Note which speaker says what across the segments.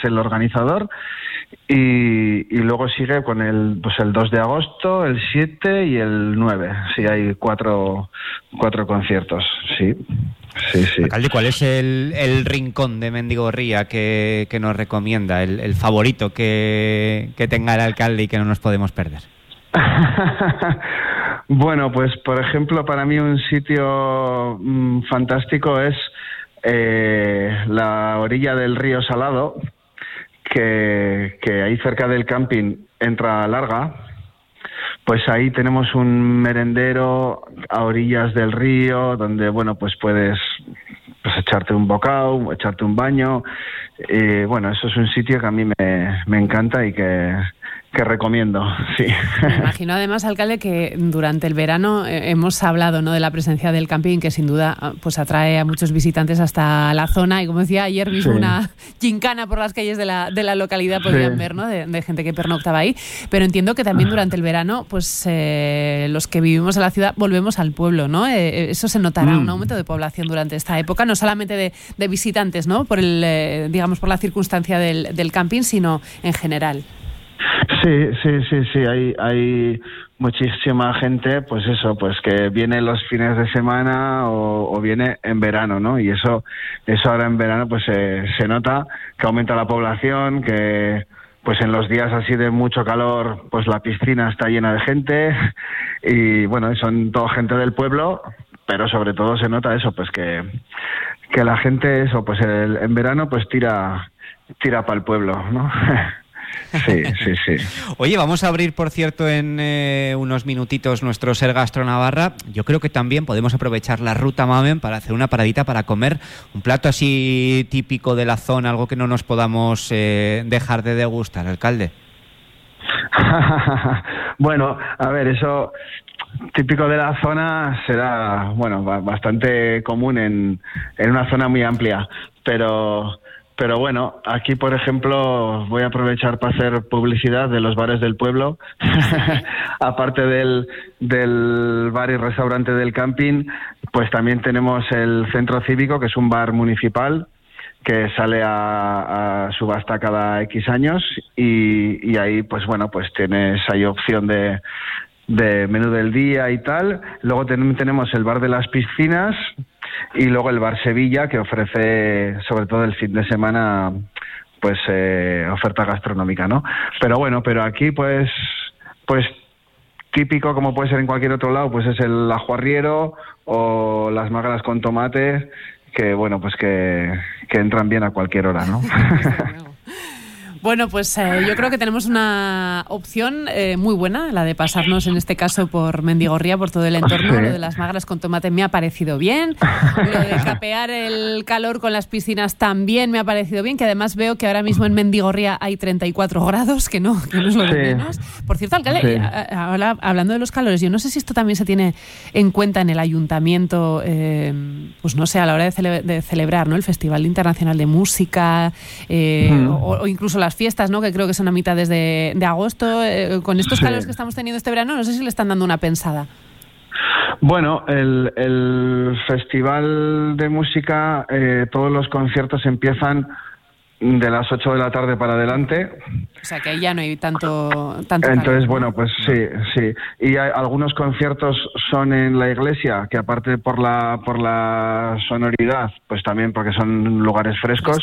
Speaker 1: el organizador, y luego sigue con el 2 de agosto, el 7 y el 9. Sí, hay cuatro conciertos, sí.
Speaker 2: Alcalde, ¿cuál es el rincón de Mendigorría que nos recomienda, el favorito que tenga el alcalde y que no nos podemos perder?
Speaker 1: Bueno, pues por ejemplo, para mí un sitio fantástico es la orilla del río Salado, que ahí cerca del camping entra Larga. Pues ahí tenemos un merendero a orillas del río donde, bueno, pues puedes echarte un bocado, echarte un baño. Bueno, eso es un sitio que a mí me encanta y que recomiendo, sí.
Speaker 3: Me imagino además, alcalde, que durante el verano hemos hablado, ¿no?, de la presencia del camping, que sin duda pues atrae a muchos visitantes hasta la zona, y como decía ayer mismo, sí, una gincana por las calles de la localidad podían ver, ¿no?, de gente que pernoctaba ahí. Pero entiendo que también durante el verano pues los que vivimos en la ciudad volvemos al pueblo, ¿no? Eso se notará, un aumento de población durante esta época, no solamente de visitantes, ¿no?, por digamos por la circunstancia del camping, sino en general.
Speaker 1: Sí, hay muchísima gente, pues eso, pues que viene los fines de semana o viene en verano, ¿no? Y eso ahora en verano pues se nota que aumenta la población, que pues en los días así de mucho calor pues la piscina está llena de gente, y bueno, son toda gente del pueblo, pero sobre todo se nota eso, pues que la gente, eso, pues en verano pues tira para el pueblo, ¿no? Sí.
Speaker 2: Oye, vamos a abrir, por cierto, en unos minutitos nuestro Ser Gastro Navarra. Yo creo que también podemos aprovechar la ruta Mamen para hacer una paradita para comer un plato así típico de la zona, algo que no nos podamos dejar de degustar, alcalde.
Speaker 1: Bueno, a ver, eso típico de la zona será, bueno, bastante común en una zona muy amplia, pero bueno, aquí, por ejemplo, voy a aprovechar para hacer publicidad de los bares del pueblo. Aparte del bar y restaurante del camping, pues también tenemos el Centro Cívico, que es un bar municipal que sale a subasta cada X años, y ahí, pues bueno, pues hay opción de menú del día y tal. Luego tenemos el bar de las piscinas, y luego el Bar Sevilla, que ofrece, sobre todo el fin de semana, pues oferta gastronómica, ¿no? Pero aquí pues típico, como puede ser en cualquier otro lado, pues es el ajo arriero o las magras con tomate, que bueno, pues que entran bien a cualquier hora, ¿no?
Speaker 3: Bueno, pues yo creo que tenemos una opción muy buena, la de pasarnos en este caso por Mendigorría, por todo el entorno. Sí. Lo de las magras con tomate me ha parecido bien. Lo de capear el calor con las piscinas también me ha parecido bien, que además veo que ahora mismo en Mendigorría hay 34 grados, que no es lo de menos. Por cierto, alcalde, ahora hablando de los calores, yo no sé si esto también se tiene en cuenta en el ayuntamiento, pues no sé, a la hora de celebrar, ¿no?, el Festival Internacional de Música, o incluso las fiestas, ¿no?, que creo que son a mitades de agosto. Con estos calores que estamos teniendo este verano, no sé si le están dando una pensada.
Speaker 1: Bueno, el Festival de Música, todos los conciertos empiezan de las 8 de la tarde para adelante.
Speaker 3: O sea, que ahí ya no hay tanto
Speaker 1: entonces,
Speaker 3: calor,
Speaker 1: bueno, pues sí. Y algunos conciertos son en la iglesia, que aparte por la sonoridad, pues también porque son lugares frescos.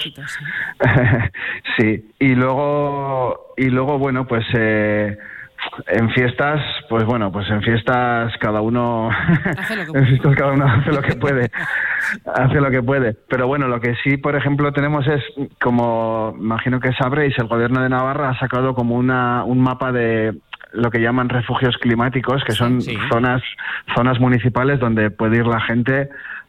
Speaker 1: Sí. Y luego, bueno, pues en fiestas, pues bueno, pues en fiestas cada uno hace lo que puede. Hace lo que puede. Pero bueno, lo que sí, por ejemplo, tenemos es, como imagino que sabréis, el Gobierno de Navarra ha sacado como un mapa de lo que llaman refugios climáticos, que son zonas municipales donde puede ir la gente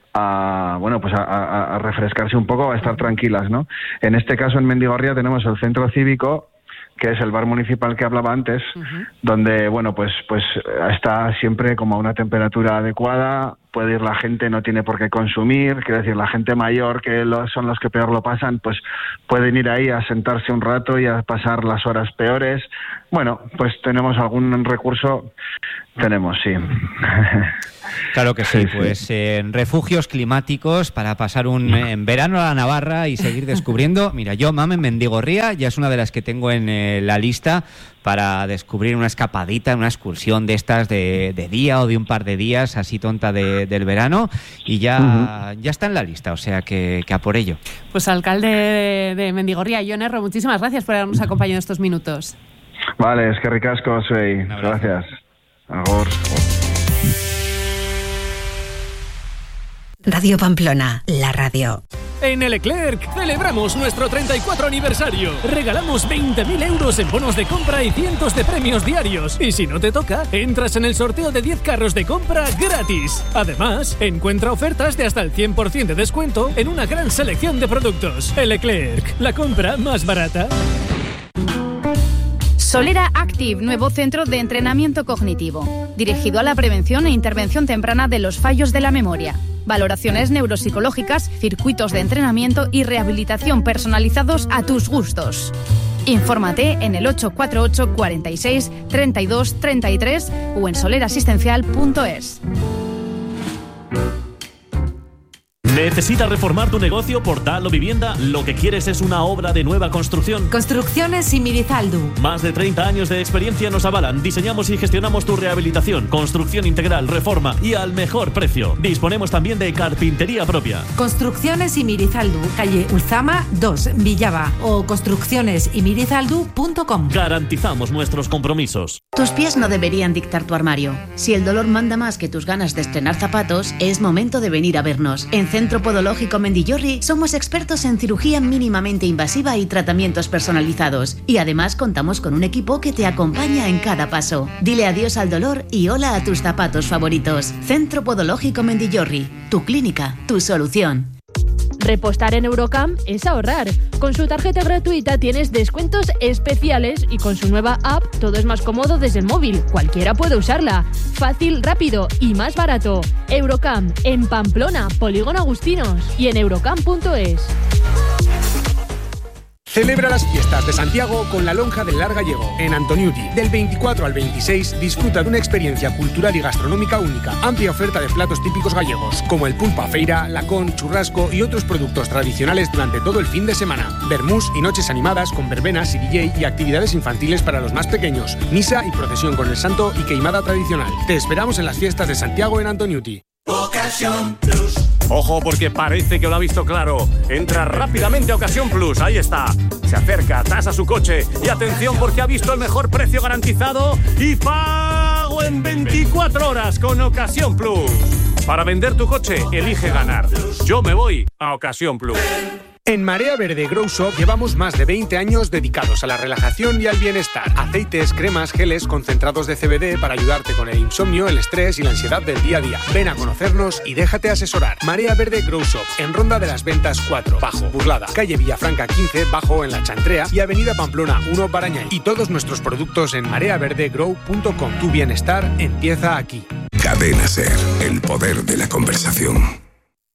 Speaker 1: a refrescarse un poco, a estar tranquilas, ¿no? En este caso, en Mendigorría tenemos el Centro Cívico, que es el bar municipal que hablaba antes, donde, bueno, pues está siempre como a una temperatura adecuada, puede ir la gente, no tiene por qué consumir, quiero decir, la gente mayor, que son los que peor lo pasan, pues pueden ir ahí a sentarse un rato y a pasar las horas peores. Bueno, pues tenemos algún recurso, tenemos, sí.
Speaker 2: Claro que sí, pues en refugios climáticos para pasar en verano a la Navarra y seguir descubriendo. Mira, yo, Mamen, Mendigorría ya es una de las que tengo en la lista para descubrir una escapadita, una excursión de estas de día o de un par de días, así tonta del verano, y ya está en la lista, o sea que a por ello.
Speaker 3: Pues alcalde de Mendigorría, Jon Erro, muchísimas gracias por habernos acompañado estos minutos.
Speaker 1: Vale, es que ricasco, soy. Gracias. Agur.
Speaker 4: Radio Pamplona, la radio.
Speaker 5: En el Leclerc celebramos nuestro 34 aniversario. Regalamos 20.000 euros en bonos de compra y cientos de premios diarios. Y si no te toca, entras en el sorteo de 10 carros de compra gratis. Además, encuentra ofertas de hasta el 100% de descuento en una gran selección de productos. El Leclerc, la compra más barata.
Speaker 6: Solera Active, nuevo centro de entrenamiento cognitivo, dirigido a la prevención e intervención temprana de los fallos de la memoria. Valoraciones neuropsicológicas, circuitos de entrenamiento y rehabilitación personalizados a tus gustos. Infórmate en el 848 46 32 33 o en solerasistencial.es.
Speaker 7: ¿Necesitas reformar tu negocio, portal o vivienda? ¿Lo que quieres es una obra de nueva construcción?
Speaker 8: Construcciones Simirizaldu.
Speaker 7: Más de 30 años de experiencia nos avalan. Diseñamos y gestionamos tu rehabilitación, construcción integral, reforma y al mejor precio. Disponemos también de carpintería propia.
Speaker 8: Construcciones Simirizaldu, calle Ulzama 2, Villava, o construccionesimirizaldu.com.
Speaker 7: Garantizamos nuestros compromisos.
Speaker 9: Tus pies no deberían dictar tu armario. Si el dolor manda más que tus ganas de estrenar zapatos, es momento de venir a vernos. En Centro Podológico Mendillorri somos expertos en cirugía mínimamente invasiva y tratamientos personalizados. Y además contamos con un equipo que te acompaña en cada paso. Dile adiós al dolor y hola a tus zapatos favoritos. Centro Podológico Mendillorri. Tu clínica, tu solución.
Speaker 10: Repostar en Eurocam es ahorrar. Con su tarjeta gratuita tienes descuentos especiales y con su nueva app todo es más cómodo desde el móvil. Cualquiera puede usarla. Fácil, rápido y más barato. Eurocam en Pamplona, Polígono Agustinos y en eurocam.es.
Speaker 11: Celebra las fiestas de Santiago con la Lonja del Lar Gallego en Antoniuti. Del 24 al 26 disfruta de una experiencia cultural y gastronómica única. Amplia oferta de platos típicos gallegos, como el pulpa feira, lacón, churrasco y otros productos tradicionales durante todo el fin de semana. Vermús y noches animadas con verbenas y DJ y actividades infantiles para los más pequeños. Misa y procesión con el santo y queimada tradicional. Te esperamos en las fiestas de Santiago en Antoniuti.
Speaker 12: Ocasión Plus. Ojo, porque parece que lo ha visto claro. Entra rápidamente a Ocasión Plus, ahí está. Se acerca, tasa su coche y atención porque ha visto el mejor precio garantizado y pago en 24 horas con Ocasión Plus. Para vender tu coche, elige ganar. Yo me voy a Ocasión Plus.
Speaker 11: En Marea Verde Grow Shop llevamos más de 20 años dedicados a la relajación y al bienestar. Aceites, cremas, geles, concentrados de CBD para ayudarte con el insomnio, el estrés y la ansiedad del día a día. Ven a conocernos y déjate asesorar. Marea Verde Grow Shop, en Ronda de las Ventas 4, Bajo, Burlada, calle Villafranca 15, Bajo en La Chantrea y avenida Pamplona 1, Barañáin. Y todos nuestros productos en mareaverdegrow.com. Tu bienestar empieza aquí.
Speaker 13: Cadena SER, el poder de la conversación.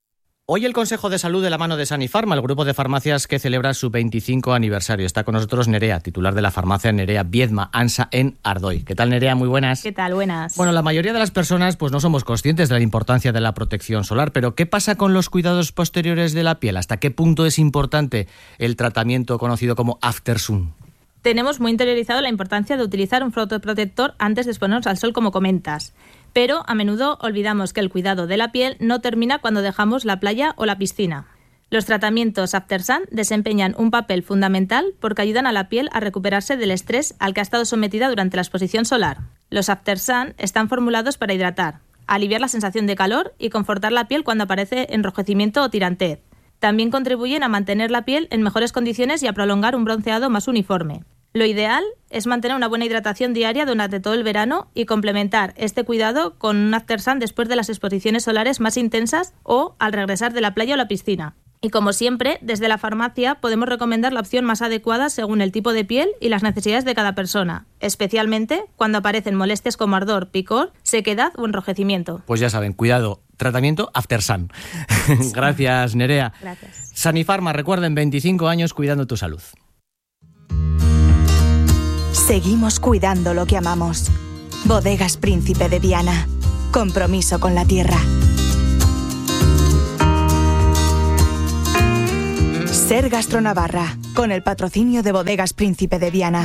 Speaker 14: Hoy el Consejo de Salud de la mano de Sanifarma, el grupo de farmacias que celebra su 25 aniversario. Está con nosotros Nerea, titular de la farmacia Nerea Viedma Ansa en Ardoy. ¿Qué tal, Nerea? Muy buenas.
Speaker 15: ¿Qué tal? Buenas.
Speaker 14: Bueno, la mayoría de las personas pues no somos conscientes de la importancia de la protección solar, pero ¿qué pasa con los cuidados posteriores de la piel? ¿Hasta qué punto es importante el tratamiento conocido como After Sun?
Speaker 15: Tenemos muy interiorizado la importancia de utilizar un fotoprotector antes de exponernos al sol, como comentas. Pero a menudo olvidamos que el cuidado de la piel no termina cuando dejamos la playa o la piscina. Los tratamientos After Sun desempeñan un papel fundamental porque ayudan a la piel a recuperarse del estrés al que ha estado sometida durante la exposición solar. Los After Sun están formulados para hidratar, aliviar la sensación de calor y confortar la piel cuando aparece enrojecimiento o tirantez. También contribuyen a mantener la piel en mejores condiciones y a prolongar un bronceado más uniforme. Lo ideal es mantener una buena hidratación diaria durante todo el verano y complementar este cuidado con un After Sun después de las exposiciones solares más intensas o al regresar de la playa o la piscina. Y como siempre, desde la farmacia podemos recomendar la opción más adecuada según el tipo de piel y las necesidades de cada persona, especialmente cuando aparecen molestias como ardor, picor, sequedad o enrojecimiento.
Speaker 14: Pues ya saben, cuidado, tratamiento After Sun. Gracias, Nerea.
Speaker 15: Gracias.
Speaker 14: Sanifarma, recuerden, 25 años cuidando tu salud.
Speaker 16: Seguimos cuidando lo que amamos. Bodegas Príncipe de Viana. Compromiso con la tierra. Ser Gastronavarra, con el patrocinio de Bodegas Príncipe de Viana.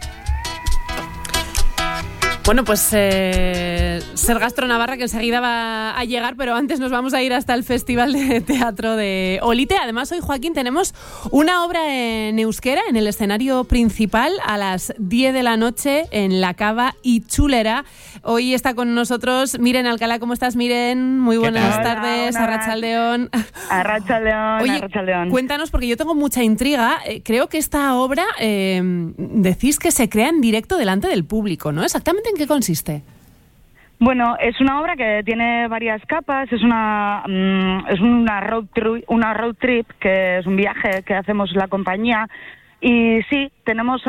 Speaker 3: Bueno, pues Ser Gastronavarra, que enseguida va a llegar, pero antes nos vamos a ir hasta el Festival de Teatro de Olite. Además, hoy, Joaquín, tenemos una obra en euskera en el escenario principal a las 10 de la noche en la Cava Itzulera. Hoy está con nosotros Miren Alcalá. ¿Cómo estás, Miren? Muy buenas tardes. Arratsaldeon.
Speaker 17: Arratsaldeon.
Speaker 3: Oye,
Speaker 17: Arratsaldeon.
Speaker 3: Cuéntanos, porque yo tengo mucha intriga. Creo que esta obra decís que se crea en directo delante del público, ¿no? Exactamente ¿en qué consiste?
Speaker 17: Bueno, es una obra que tiene varias capas, es una road trip, que es un viaje que hacemos la compañía, y sí, tenemos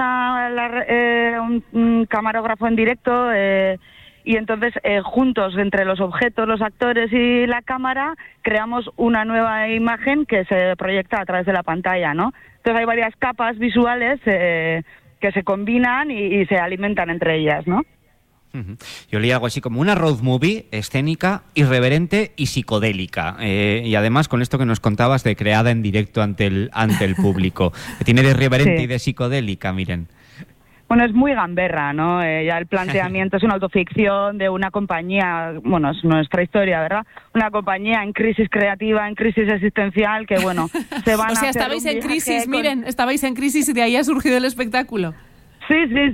Speaker 17: un camarógrafo en directo, y entonces juntos entre los objetos, los actores y la cámara creamos una nueva imagen que se proyecta a través de la pantalla, ¿no? Entonces hay varias capas visuales que se combinan y se alimentan entre ellas, ¿no?
Speaker 2: Yo leí algo así como una road movie escénica, irreverente y psicodélica. Y además con esto que nos contabas de creada en directo ante el público. Que tiene de irreverente y de psicodélica, Miren.
Speaker 17: Bueno, es muy gamberra, ¿no? Ya el planteamiento es una autoficción de una compañía, bueno, es nuestra historia, ¿verdad? Una compañía en crisis creativa, en crisis existencial, que bueno, se van a hacer
Speaker 3: estabais en crisis, Miren, estabais en crisis y de ahí ha surgido el espectáculo.
Speaker 17: Sí.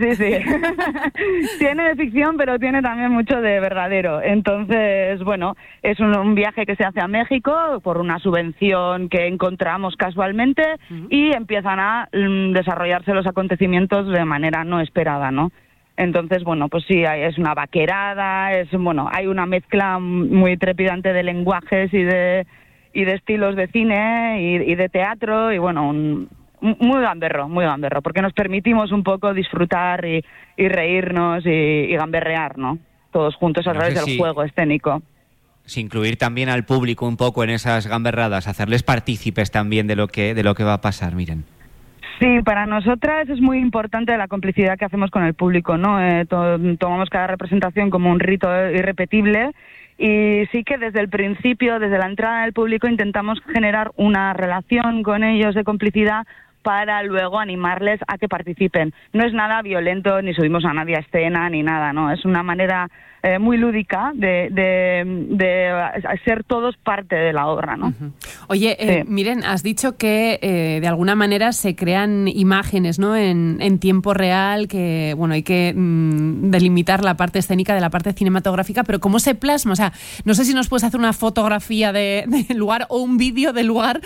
Speaker 17: Tiene de ficción, pero tiene también mucho de verdadero. Entonces, bueno, es un viaje que se hace a México por una subvención que encontramos casualmente y empiezan a desarrollarse los acontecimientos de manera no esperada, ¿no? Entonces, bueno, pues sí, es una vaquerada, hay una mezcla muy trepidante de lenguajes y de estilos de cine y de teatro y, bueno, muy gamberro, porque nos permitimos un poco disfrutar y reírnos y gamberrear, ¿no? Todos juntos a través del juego escénico.
Speaker 2: Sí, incluir también al público un poco en esas gamberradas, hacerles partícipes también de lo que va a pasar, Miren.
Speaker 17: Sí, para nosotras es muy importante la complicidad que hacemos con el público, ¿no? Tomamos cada representación como un rito irrepetible. Y sí que desde el principio, desde la entrada del público, intentamos generar una relación con ellos de complicidad para luego animarles a que participen. No es nada violento, ni subimos a nadie a escena, ni nada, ¿no? Es una manera muy lúdica de ser todos parte de la obra, ¿no?
Speaker 3: Oye, Miren, has dicho que de alguna manera se crean imágenes, ¿no? En tiempo real, que bueno, hay que delimitar la parte escénica de la parte cinematográfica, pero ¿cómo se plasma? O sea, no sé si nos puedes hacer una fotografía del lugar o un vídeo del lugar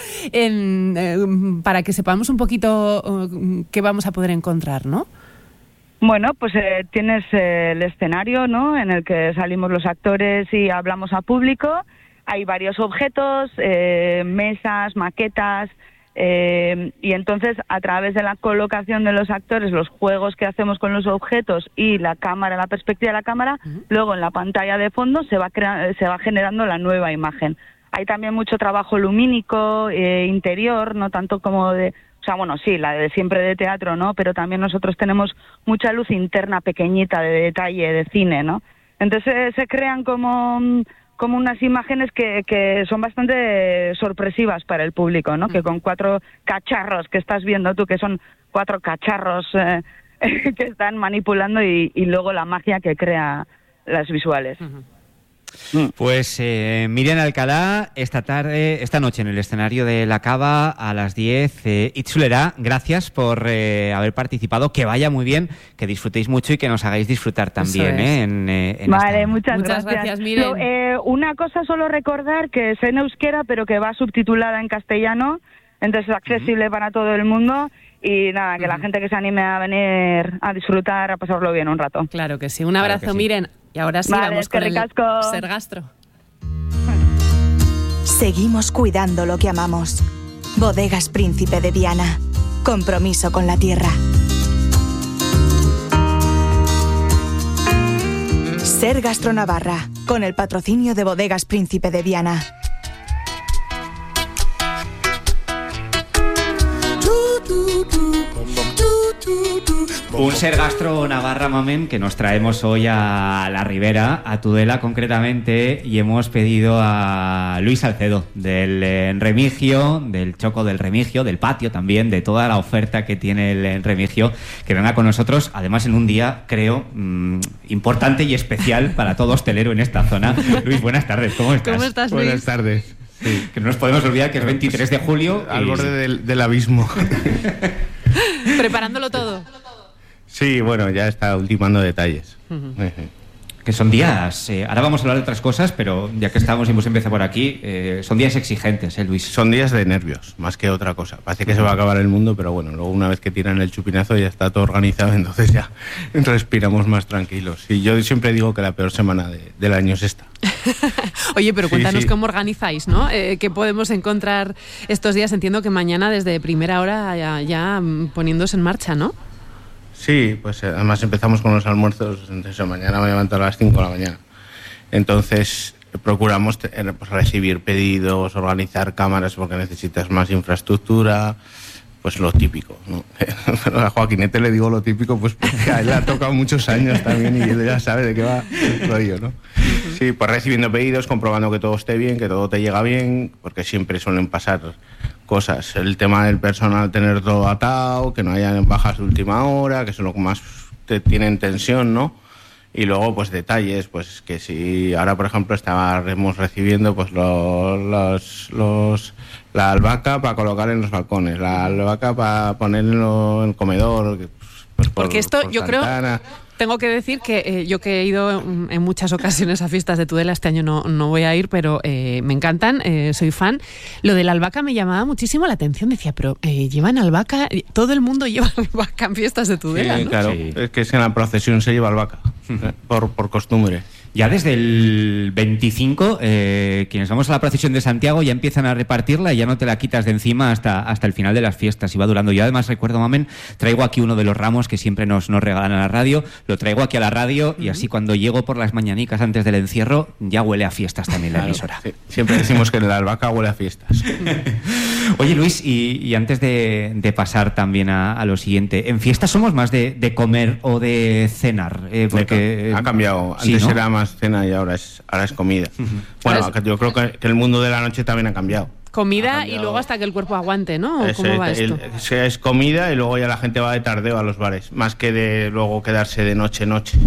Speaker 3: para que sepamos un poquito qué vamos a poder encontrar, ¿no?
Speaker 17: Bueno, pues tienes el escenario, ¿no?, en el que salimos los actores y hablamos a público. Hay varios objetos, mesas, maquetas, y entonces a través de la colocación de los actores, los juegos que hacemos con los objetos y la cámara, la perspectiva de la cámara, luego en la pantalla de fondo se va generando la nueva imagen. Hay también mucho trabajo lumínico, interior, no tanto como de... O sea, bueno, sí, la de siempre de teatro, ¿no? Pero también nosotros tenemos mucha luz interna pequeñita de detalle, de cine, ¿no? Entonces se crean como unas imágenes que son bastante sorpresivas para el público, ¿no? Que con 4 cacharros que estás viendo tú, que son 4 cacharros que están manipulando y luego la magia que crea las visuales.
Speaker 2: Pues Miren Alcalá, esta noche en el escenario de la Cava a las 10, Itzulera, gracias por haber participado, que vaya muy bien, que disfrutéis mucho y que nos hagáis disfrutar también.
Speaker 17: Vale, muchas gracias.
Speaker 3: Miren.
Speaker 17: Una cosa, solo recordar que es en euskera, pero que va subtitulada en castellano, entonces es accesible para todo el mundo. Y nada, que la gente que se anime a venir a disfrutar, a pasarlo bien un rato.
Speaker 3: Claro que sí. Un abrazo, claro, Miren. Y ahora sí, vamos con el Ser Gastro.
Speaker 16: Seguimos cuidando lo que amamos. Bodegas Príncipe de Viana. Compromiso con la tierra. Ser Gastronavarra, con el patrocinio de Bodegas Príncipe de Viana.
Speaker 2: Un Ser Gastro Navarra, mamen, que nos traemos hoy a la Ribera, a Tudela concretamente, y hemos pedido a Luis Salcedo del Remigio, del Choco del Remigio, del patio también, de toda la oferta que tiene el Remigio, que venga con nosotros, además en un día, creo, importante y especial para todo hostelero en esta zona. Luis, buenas tardes, ¿cómo estás?
Speaker 3: ¿Cómo estás, Luis?
Speaker 18: Buenas tardes.
Speaker 2: Sí, que no nos podemos olvidar que es 23 de julio.
Speaker 18: Al borde del abismo.
Speaker 3: Preparándolo todo.
Speaker 18: Sí, bueno, ya está ultimando detalles.
Speaker 2: Que son días, ahora vamos a hablar de otras cosas, pero ya que estamos y hemos empezado por aquí, son días exigentes, Luis.
Speaker 18: Son días de nervios, más que otra cosa. Parece que se va a acabar el mundo, pero bueno, luego una vez que tiran el chupinazo ya está todo organizado, entonces ya respiramos más tranquilos. Y yo siempre digo que la peor semana del año es esta.
Speaker 3: Oye, pero cuéntanos
Speaker 18: sí.
Speaker 3: Cómo organizáis, ¿no? ¿Qué podemos encontrar estos días? Entiendo que mañana desde primera hora ya poniéndose en marcha, ¿no?
Speaker 18: Sí, pues además empezamos con los almuerzos, entonces mañana me levanto a las 5 de la mañana. Entonces procuramos pues, recibir pedidos, organizar cámaras porque necesitas más infraestructura, pues lo típico, ¿no? Pero a Joaquinete le digo lo típico pues porque a él le ha tocado muchos años también y él ya sabe de qué va el rollo, ¿no? Sí, pues recibiendo pedidos, comprobando que todo esté bien, que todo te llega bien, porque siempre suelen pasar cosas. El tema del personal, tener todo atado, que no haya bajas de última hora, que eso es lo que más te tiene en tensión, ¿no? Y luego, pues detalles, pues que si ahora, por ejemplo, estaremos recibiendo pues la albahaca para colocar en los balcones, la albahaca para poner en el comedor. Pues
Speaker 3: porque esto yo creo... Tengo que decir que yo que he ido en muchas ocasiones a fiestas de Tudela, este año no voy a ir, pero me encantan, soy fan. Lo de la albahaca me llamaba muchísimo la atención. Decía, pero ¿llevan albahaca? Todo el mundo lleva albahaca en fiestas de Tudela,
Speaker 18: sí,
Speaker 3: ¿no?
Speaker 18: Claro, sí. Es que en la procesión se lleva albahaca, por costumbre.
Speaker 2: Ya desde el 25, quienes vamos a la procesión de Santiago ya empiezan a repartirla y ya no te la quitas de encima hasta el final de las fiestas y va durando. Yo además recuerdo, mamen, traigo aquí uno de los ramos que siempre nos regalan a la radio, lo traigo aquí a la radio y así cuando llego por las mañanicas antes del encierro ya huele a fiestas también la emisora.
Speaker 18: Sí. Siempre decimos que la albahaca huele a fiestas.
Speaker 2: Oye, Luis, y antes de pasar también a lo siguiente, ¿en fiestas somos más de comer o de cenar? Porque
Speaker 18: ha cambiado,
Speaker 2: sí,
Speaker 18: antes
Speaker 2: ¿no?
Speaker 18: era más cena y ahora es comida. Bueno, yo creo que el mundo de la noche también ha cambiado.
Speaker 3: Comida y luego hasta que el cuerpo aguante, ¿no? ¿Cómo va esto?
Speaker 18: Es comida y luego ya la gente va de tardeo a los bares, más que de luego quedarse de noche.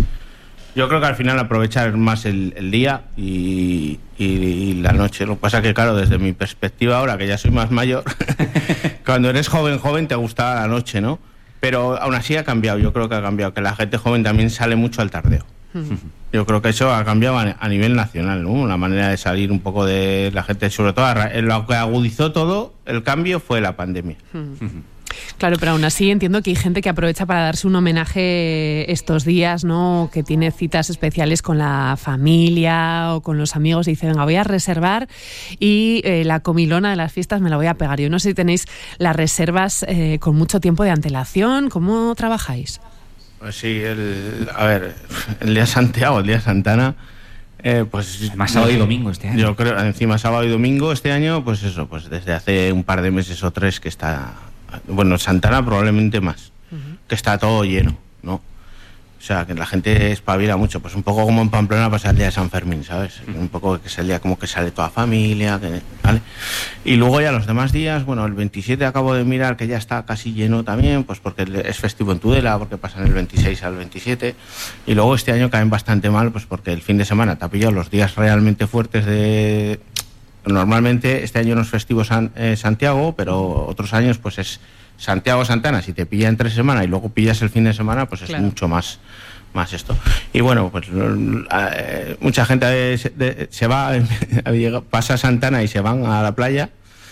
Speaker 18: Yo creo que al final aprovechar más el día y la noche. Lo que pasa que, claro, desde mi perspectiva ahora, que ya soy más mayor, cuando eres joven te gustaba la noche, ¿no? Pero aún así ha cambiado, yo creo que ha cambiado, que la gente joven también sale mucho al tardeo. Yo creo que eso ha cambiado a nivel nacional, ¿no? La manera de salir un poco de la gente, sobre todo lo que agudizó todo el cambio fue la pandemia.
Speaker 3: Claro, pero aún así entiendo que hay gente que aprovecha para darse un homenaje estos días, ¿no? Que tiene citas especiales con la familia o con los amigos y dice, venga, voy a reservar y la comilona de las fiestas me la voy a pegar. Yo no sé si tenéis las reservas con mucho tiempo de antelación, ¿cómo trabajáis?
Speaker 18: Pues sí, el día Santiago, el día Santana, pues...
Speaker 2: Más sábado y domingo este año.
Speaker 18: Yo creo, encima sábado y domingo este año, pues eso, pues desde hace un par de meses o 3 que está... Bueno, Santana probablemente más, que está todo lleno, ¿no? O sea, que la gente espabila mucho, pues un poco como en Pamplona pasa el día de San Fermín, ¿sabes? Un poco que es el día como que sale toda familia, ¿vale? Y luego ya los demás días, bueno, el 27 acabo de mirar que ya está casi lleno también, pues porque es festivo en Tudela, porque pasan el 26 al 27, y luego este año caen bastante mal, pues porque el fin de semana te ha pillado los días realmente fuertes de... Normalmente este año no es festivo Santiago, pero otros años pues es Santiago-Santana. Si te pilla entre semana y luego pillas el fin de semana, pues es mucho más esto. Y bueno, pues mucha gente se va, pasa Santana y se van a la playa.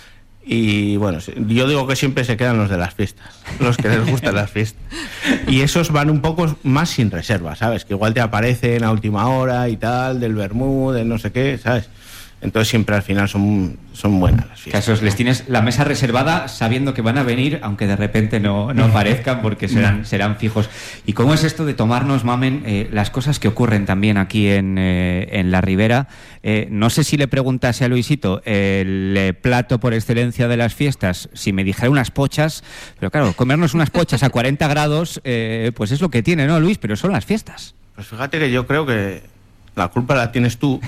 Speaker 18: Y bueno, yo digo que siempre se quedan los de las fiestas, los que les gustan las fiestas. Y esos van un poco más sin reserva, ¿sabes? Que igual te aparecen a última hora y tal, del vermú, del no sé qué, ¿sabes? Entonces siempre al final son buenas las fiestas.
Speaker 2: Casos, les tienes la mesa reservada sabiendo que van a venir, aunque de repente no aparezcan porque serán fijos. ¿Y cómo es esto de tomarnos, Mamen, las cosas que ocurren también aquí en la Ribera? No sé si le preguntase a Luisito el plato por excelencia de las fiestas, si me dijera unas pochas, pero claro, comernos unas pochas a 40 grados, pues es lo que tiene, ¿no, Luis? Pero son las fiestas.
Speaker 18: Pues fíjate que yo creo que la culpa la tienes tú.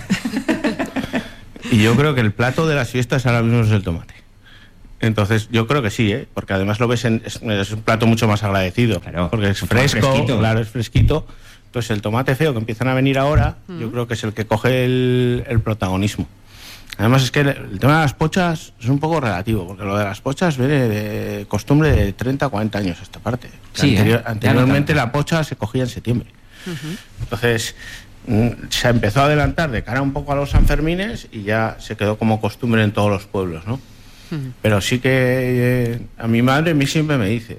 Speaker 18: Y yo creo que el plato de las fiestas ahora mismo es el tomate. Entonces, yo creo que sí, porque además lo ves, es un plato mucho más agradecido. Claro, porque es fresco, claro, es fresquito. Entonces, el tomate feo que empiezan a venir ahora, yo creo que es el que coge el protagonismo. Además, es que el tema de las pochas es un poco relativo, porque lo de las pochas viene de costumbre de 30 o 40 años a esta parte. Sí, anteriormente la pocha se cogía en septiembre. Entonces, se empezó a adelantar de cara un poco a los Sanfermines y ya se quedó como costumbre en todos los pueblos, ¿no? Pero sí que a mi madre siempre me dice,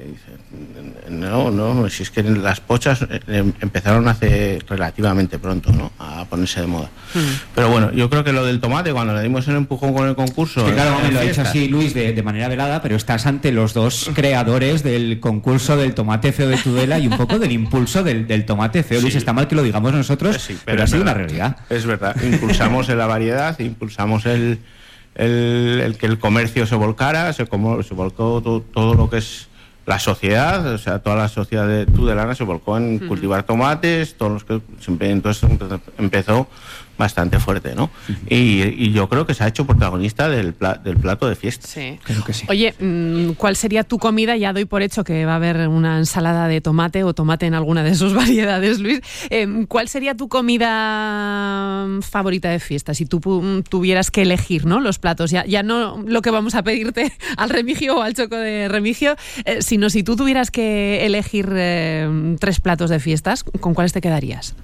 Speaker 18: no, si es que las pochas empezaron hace relativamente pronto, ¿no?, a ponerse de moda. Pero bueno, yo creo que lo del tomate, cuando le dimos el empujón con el concurso...
Speaker 2: Que claro, me lo ha dicho así Luis de manera velada, pero estás ante los dos creadores del concurso del tomate feo de Tudela y un poco del impulso del tomate feo. Sí. Luis, está mal que lo digamos nosotros, sí, pero ha sido una realidad.
Speaker 18: Es verdad, impulsamos la variedad, impulsamos el que el comercio se volcara, se volcó todo lo que es la sociedad, o sea, toda la sociedad de tudelana se volcó en cultivar tomates, todos los que siempre, entonces empezó bastante fuerte, ¿no? Y yo creo que se ha hecho protagonista del plato de fiesta.
Speaker 3: Sí. Creo que sí. Oye, ¿cuál sería tu comida? Ya doy por hecho que va a haber una ensalada de tomate o tomate en alguna de sus variedades, Luis. ¿Cuál sería tu comida favorita de fiesta? Si tú tuvieras que elegir, ¿no?, los platos, ya no lo que vamos a pedirte al Remigio o al Choco de Remigio, sino si tú tuvieras que elegir 3 platos de fiestas, ¿con cuáles te quedarías?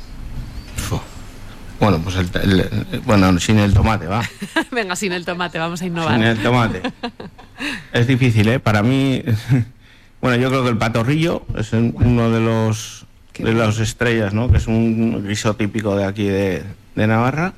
Speaker 18: Bueno, pues sin el tomate, va.
Speaker 3: Venga, sin el tomate, vamos a innovar.
Speaker 18: Sin el tomate. Es difícil, ¿eh? Para mí, bueno, yo creo que el patorrillo es uno de los estrellas, ¿no?, que es un guiso típico de aquí de Navarra.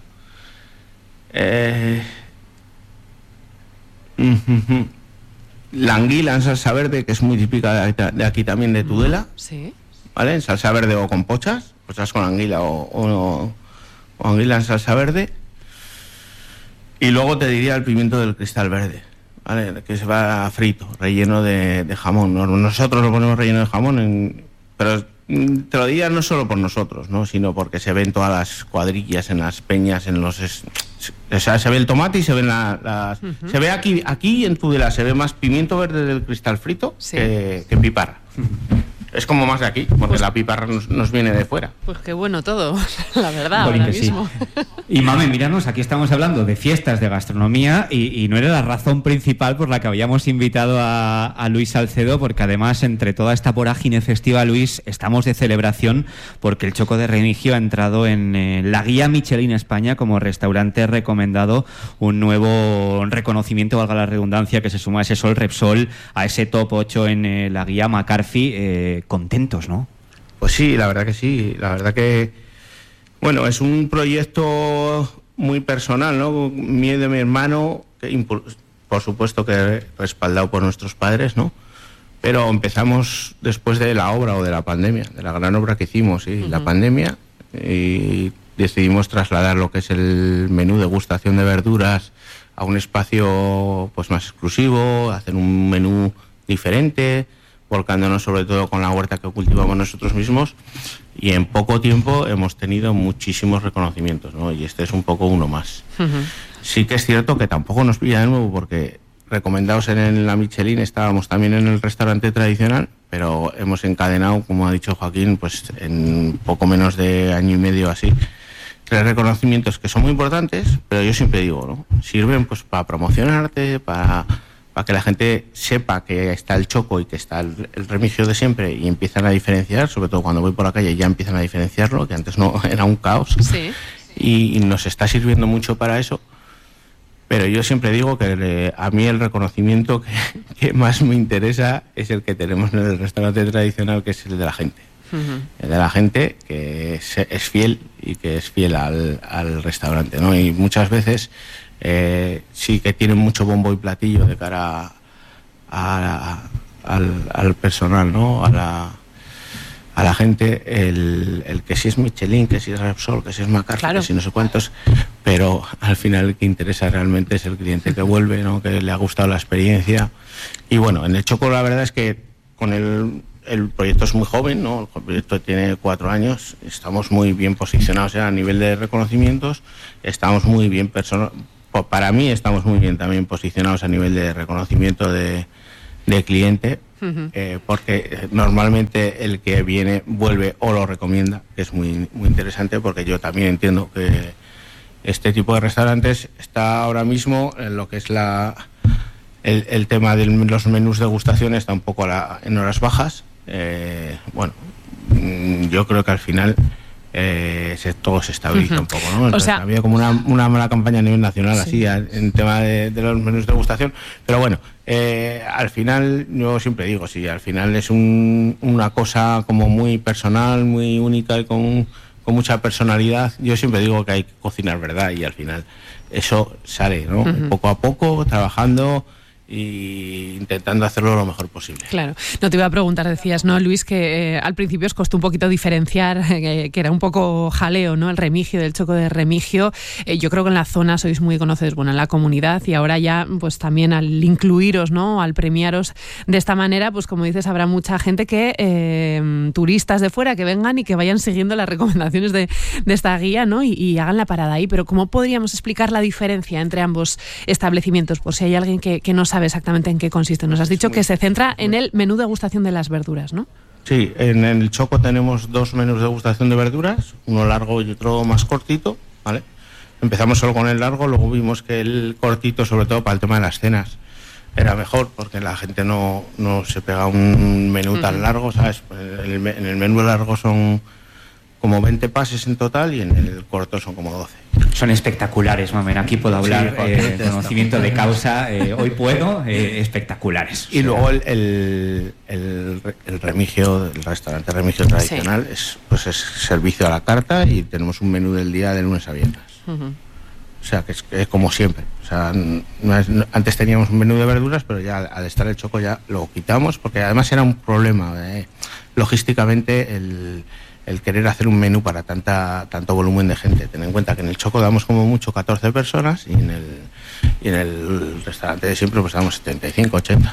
Speaker 18: La anguila en salsa verde, que es muy típica de aquí también de Tudela.
Speaker 3: Sí.
Speaker 18: ¿Vale? En salsa verde o con pochas con anguila o anguila en salsa verde. Y luego te diría el pimiento del cristal verde, ¿vale?, que se va frito, relleno de jamón. Nosotros lo ponemos relleno de jamón, pero te lo diría no solo por nosotros, ¿no?, sino porque se ven todas las cuadrillas en las peñas, o sea, se ve el tomate y se ven se ve aquí en Tudela se ve más pimiento verde del cristal frito, sí, que piparra. Es como más de aquí, porque pues la piparra nos viene de fuera.
Speaker 3: Pues qué bueno todo, la verdad, ahora mismo.
Speaker 2: Sí. Y Mamen, míranos, aquí estamos hablando de fiestas, de gastronomía, y no era la razón principal por la que habíamos invitado a Luis Salcedo, porque además, entre toda esta vorágine festiva, Luis, estamos de celebración porque el Choco de Remigio ha entrado en la guía Michelin España como restaurante recomendado, un nuevo reconocimiento, valga la redundancia, que se suma a ese Sol Repsol, a ese top 8 en la guía McCarthy. Contentos, ¿no?
Speaker 18: Pues sí, la verdad que sí. La verdad que, bueno, es un proyecto muy personal, ¿no?, mío y de mi hermano, por supuesto que respaldado por nuestros padres, ¿no? Pero empezamos después de la obra o de la pandemia, de la gran obra que hicimos, y la pandemia, y decidimos trasladar lo que es el menú degustación de verduras a un espacio pues más exclusivo, hacer un menú diferente, volcándonos sobre todo con la huerta que cultivamos nosotros mismos, y en poco tiempo hemos tenido muchísimos reconocimientos, ¿no? Y este es un poco uno más. Sí que es cierto que tampoco nos pilla de nuevo, porque recomendados en la Michelin estábamos también en el restaurante tradicional, pero hemos encadenado, como ha dicho Joaquín, pues en poco menos de año y medio así, 3 reconocimientos que son muy importantes, pero yo siempre digo, ¿no?, sirven pues para promocionarte, para que la gente sepa que está el Choco y que está el Remigio de siempre, y empiezan a diferenciar, sobre todo cuando voy por la calle ya empiezan a diferenciarlo, que antes no, era un caos.
Speaker 3: Sí.
Speaker 18: Y nos está sirviendo mucho para eso, pero yo siempre digo que a mí el reconocimiento que más me interesa es el que tenemos en el restaurante tradicional, que es el de la gente. de la gente que es fiel y que es fiel al restaurante, ¿no? Y muchas veces sí que tienen mucho bombo y platillo de cara al personal, ¿no? A la gente, el que si es Michelin, que si es Repsol, que si es McCarthy, claro, que si no sé cuántos, pero al final el que interesa realmente es el cliente que vuelve, ¿no? Que le ha gustado la experiencia. Y bueno, en el Choco la verdad es que con el proyecto es muy joven, ¿no? El proyecto tiene 4 años, estamos muy bien posicionados a nivel de reconocimientos, estamos muy bien para mí estamos muy bien también posicionados a nivel de reconocimiento de cliente. Porque normalmente el que viene vuelve o lo recomienda, que es muy, muy interesante, porque yo también entiendo que este tipo de restaurantes está ahora mismo en lo que es el tema de los menús de degustación, está un poco en horas bajas. Bueno, yo creo que al final todo se estabiliza un poco, ¿no? Entonces, había como una mala campaña a nivel nacional, así, en tema de los menús de degustación, pero bueno, al final, yo siempre digo, al final es una cosa como muy personal, muy única y con mucha personalidad. Yo siempre digo que hay que cocinar verdad y al final eso sale, ¿no? Poco a poco, trabajando y intentando hacerlo lo mejor posible.
Speaker 3: Claro. No te iba a preguntar, decías, ¿no, Luis, que al principio os costó un poquito diferenciar, que era un poco jaleo, ¿no? El Remigio, del Choco de Remigio. Yo creo que en la zona sois muy conocidos, bueno, en la comunidad, y ahora ya, pues también al incluiros, ¿no? Al premiaros de esta manera, pues como dices, habrá mucha gente que, turistas de fuera, que vengan y que vayan siguiendo las recomendaciones de esta guía, ¿no? Y hagan la parada ahí. Pero ¿cómo podríamos explicar la diferencia entre ambos establecimientos? Por si hay alguien que no sabe exactamente en qué consiste. Nos has dicho que se centra en el menú de degustación de las verduras, ¿no?
Speaker 18: Sí, en el Choco tenemos 2 menús de degustación de verduras, uno largo y otro más cortito, ¿vale? Empezamos solo con el largo, luego vimos que el cortito, sobre todo para el tema de las cenas, era mejor, porque la gente no se pega un menú tan largo, ¿sabes? En el menú largo son como 20 pases en total y en el corto son como 12.
Speaker 2: Son espectaculares, mamen. Aquí puedo hablar conocimiento de causa. Hoy puedo, espectaculares.
Speaker 18: Y luego el Remigio, el restaurante Remigio tradicional, es servicio a la carta y tenemos un menú del día de lunes a viernes. O sea, que es como siempre. O sea, antes teníamos un menú de verduras, pero ya al estar el Choco ya lo quitamos, porque además era un problema logísticamente el querer hacer un menú para tanto volumen de gente. Ten en cuenta que en el Choco damos como mucho 14 personas y en el restaurante de siempre pues damos 75, 80.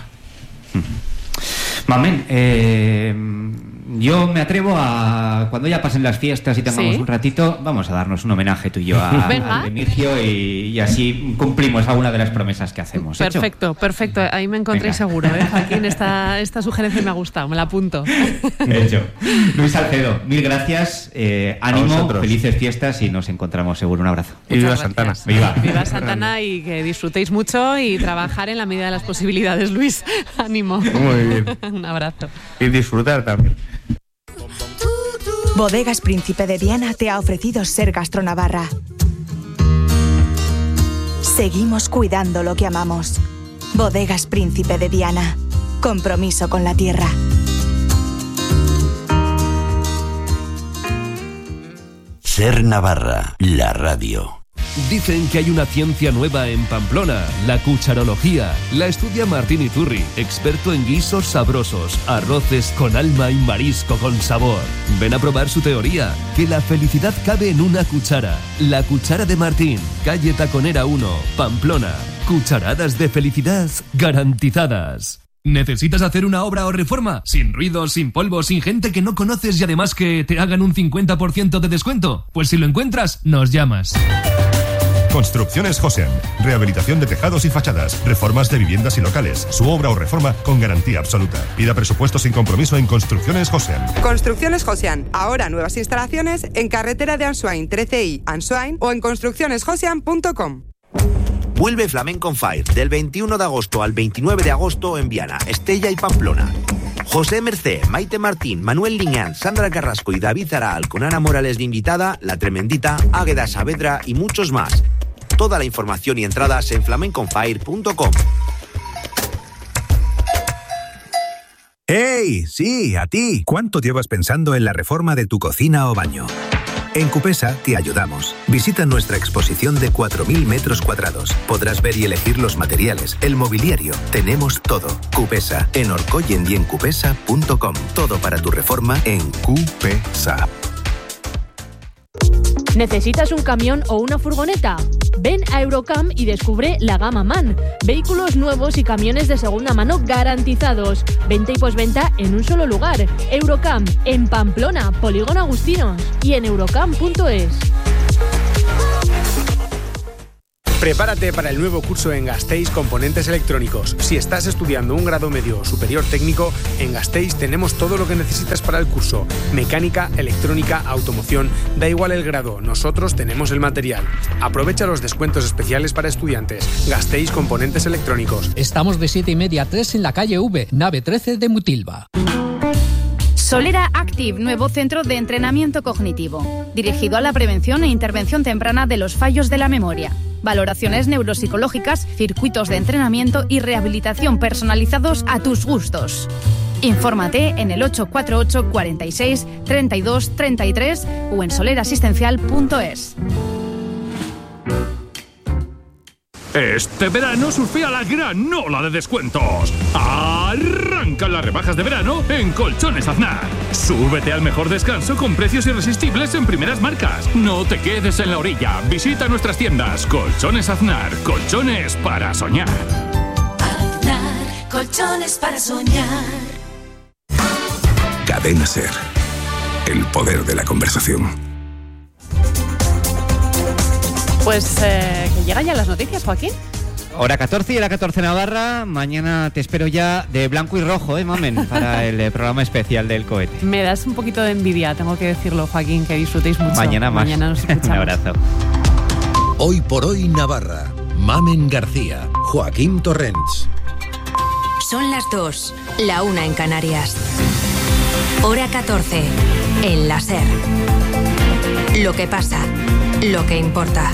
Speaker 2: Mamen, yo me atrevo a, cuando ya pasen las fiestas y tengamos un ratito, vamos a darnos un homenaje tú y yo a Remigio y así cumplimos alguna de las promesas que hacemos.
Speaker 3: Perfecto. Ahí me encontré seguro, Aquí en esta sugerencia me ha gustado, me la apunto.
Speaker 2: Hecho. Luis Salcedo, mil gracias, ánimo, felices fiestas y nos encontramos seguro. Un abrazo.
Speaker 18: Y viva Santana.
Speaker 3: Viva Santana y que disfrutéis mucho y trabajar en la medida de las posibilidades, Luis. Ánimo.
Speaker 18: Muy bien.
Speaker 3: Un abrazo.
Speaker 18: Y disfrutar también.
Speaker 16: Bodegas Príncipe de Viana te ha ofrecido Ser Gastronavarra. Seguimos cuidando lo que amamos. Bodegas Príncipe de Viana. Compromiso con la tierra.
Speaker 19: Ser Navarra, la radio.
Speaker 20: Dicen que hay una ciencia nueva en Pamplona, la cucharología. La estudia Martín Iturri, experto en guisos sabrosos, arroces con alma y marisco con sabor. Ven a probar su teoría, que la felicidad cabe en una cuchara. La cuchara de Martín, calle Taconera 1, Pamplona. Cucharadas de felicidad garantizadas. ¿Necesitas hacer una obra o reforma? Sin ruido, sin polvo, sin gente que no conoces y además que te hagan un 50% de descuento. Pues si lo encuentras, nos llamas.
Speaker 21: Construcciones Josian. Rehabilitación de tejados y fachadas. Reformas de viviendas y locales. Su obra o reforma con garantía absoluta. Pida presupuesto sin compromiso en Construcciones Josian.
Speaker 22: Construcciones Josian. Ahora nuevas instalaciones en carretera de Ansoain 13i, Ansoain o en construccionesjosian.com.
Speaker 19: Vuelve Flamenco on Fire del 21 de agosto al 29 de agosto en Viana, Estella y Pamplona. José Mercé, Maite Martín, Manuel Liñán, Sandra Carrasco y David Zaral con Ana Morales de invitada, La Tremendita, Águeda Saavedra y muchos más. Toda la información y entradas en flamenconfire.com.
Speaker 1: ¡Hey! Sí, a ti. ¿Cuánto llevas pensando en la reforma de tu cocina o baño? En Cupesa te ayudamos. Visita nuestra exposición de 4.000 metros cuadrados. Podrás ver y elegir los materiales, el mobiliario. Tenemos todo. Cupesa, en Orcoyen y en cupesa.com. Todo para tu reforma en Cupesa.
Speaker 10: ¿Necesitas un camión o una furgoneta? Ven a Eurocam y descubre la gama MAN. Vehículos nuevos y camiones de segunda mano garantizados. Venta y posventa en un solo lugar. Eurocam, en Pamplona, Polígono Agustinos. Y en eurocam.es.
Speaker 11: Prepárate para el nuevo curso en Gasteiz Componentes Electrónicos. Si estás estudiando un grado medio o superior técnico, en Gasteiz tenemos todo lo que necesitas para el curso. Mecánica, electrónica, automoción, da igual el grado, nosotros tenemos el material. Aprovecha los descuentos especiales para estudiantes. Gasteiz Componentes Electrónicos.
Speaker 4: Estamos de 7:30 a 3 en la calle V, nave 13 de Mutilva.
Speaker 6: Solera Active, nuevo centro de entrenamiento cognitivo, dirigido a la prevención e intervención temprana de los fallos de la memoria. Valoraciones neuropsicológicas, circuitos de entrenamiento y rehabilitación personalizados a tus gustos. Infórmate en el 848 46 32 33 o en solerasistencial.es.
Speaker 23: Este verano surfea la gran ola de descuentos. Arrancan las rebajas de verano en Colchones Aznar. Súbete al mejor descanso con precios irresistibles en primeras marcas. No te quedes en la orilla. Visita nuestras tiendas. Colchones Aznar. Colchones para soñar.
Speaker 24: Aznar. Colchones para soñar.
Speaker 13: Cadena SER. El poder de la conversación.
Speaker 3: Pues que llegan ya las noticias, Joaquín.
Speaker 2: Hora 14 y hora 14 Navarra. Mañana te espero ya de blanco y rojo, mamen, para el programa especial del cohete.
Speaker 3: Me das un poquito de envidia, tengo que decirlo, Joaquín, que disfrutéis mucho.
Speaker 2: Mañana más.
Speaker 3: Mañana nos escuchamos.
Speaker 2: Un abrazo.
Speaker 25: Hoy por hoy Navarra. Mamen García, Joaquín Torrents.
Speaker 26: Son las 2, la 1 en Canarias. Hora 14, en la SER. Lo que pasa, lo que importa.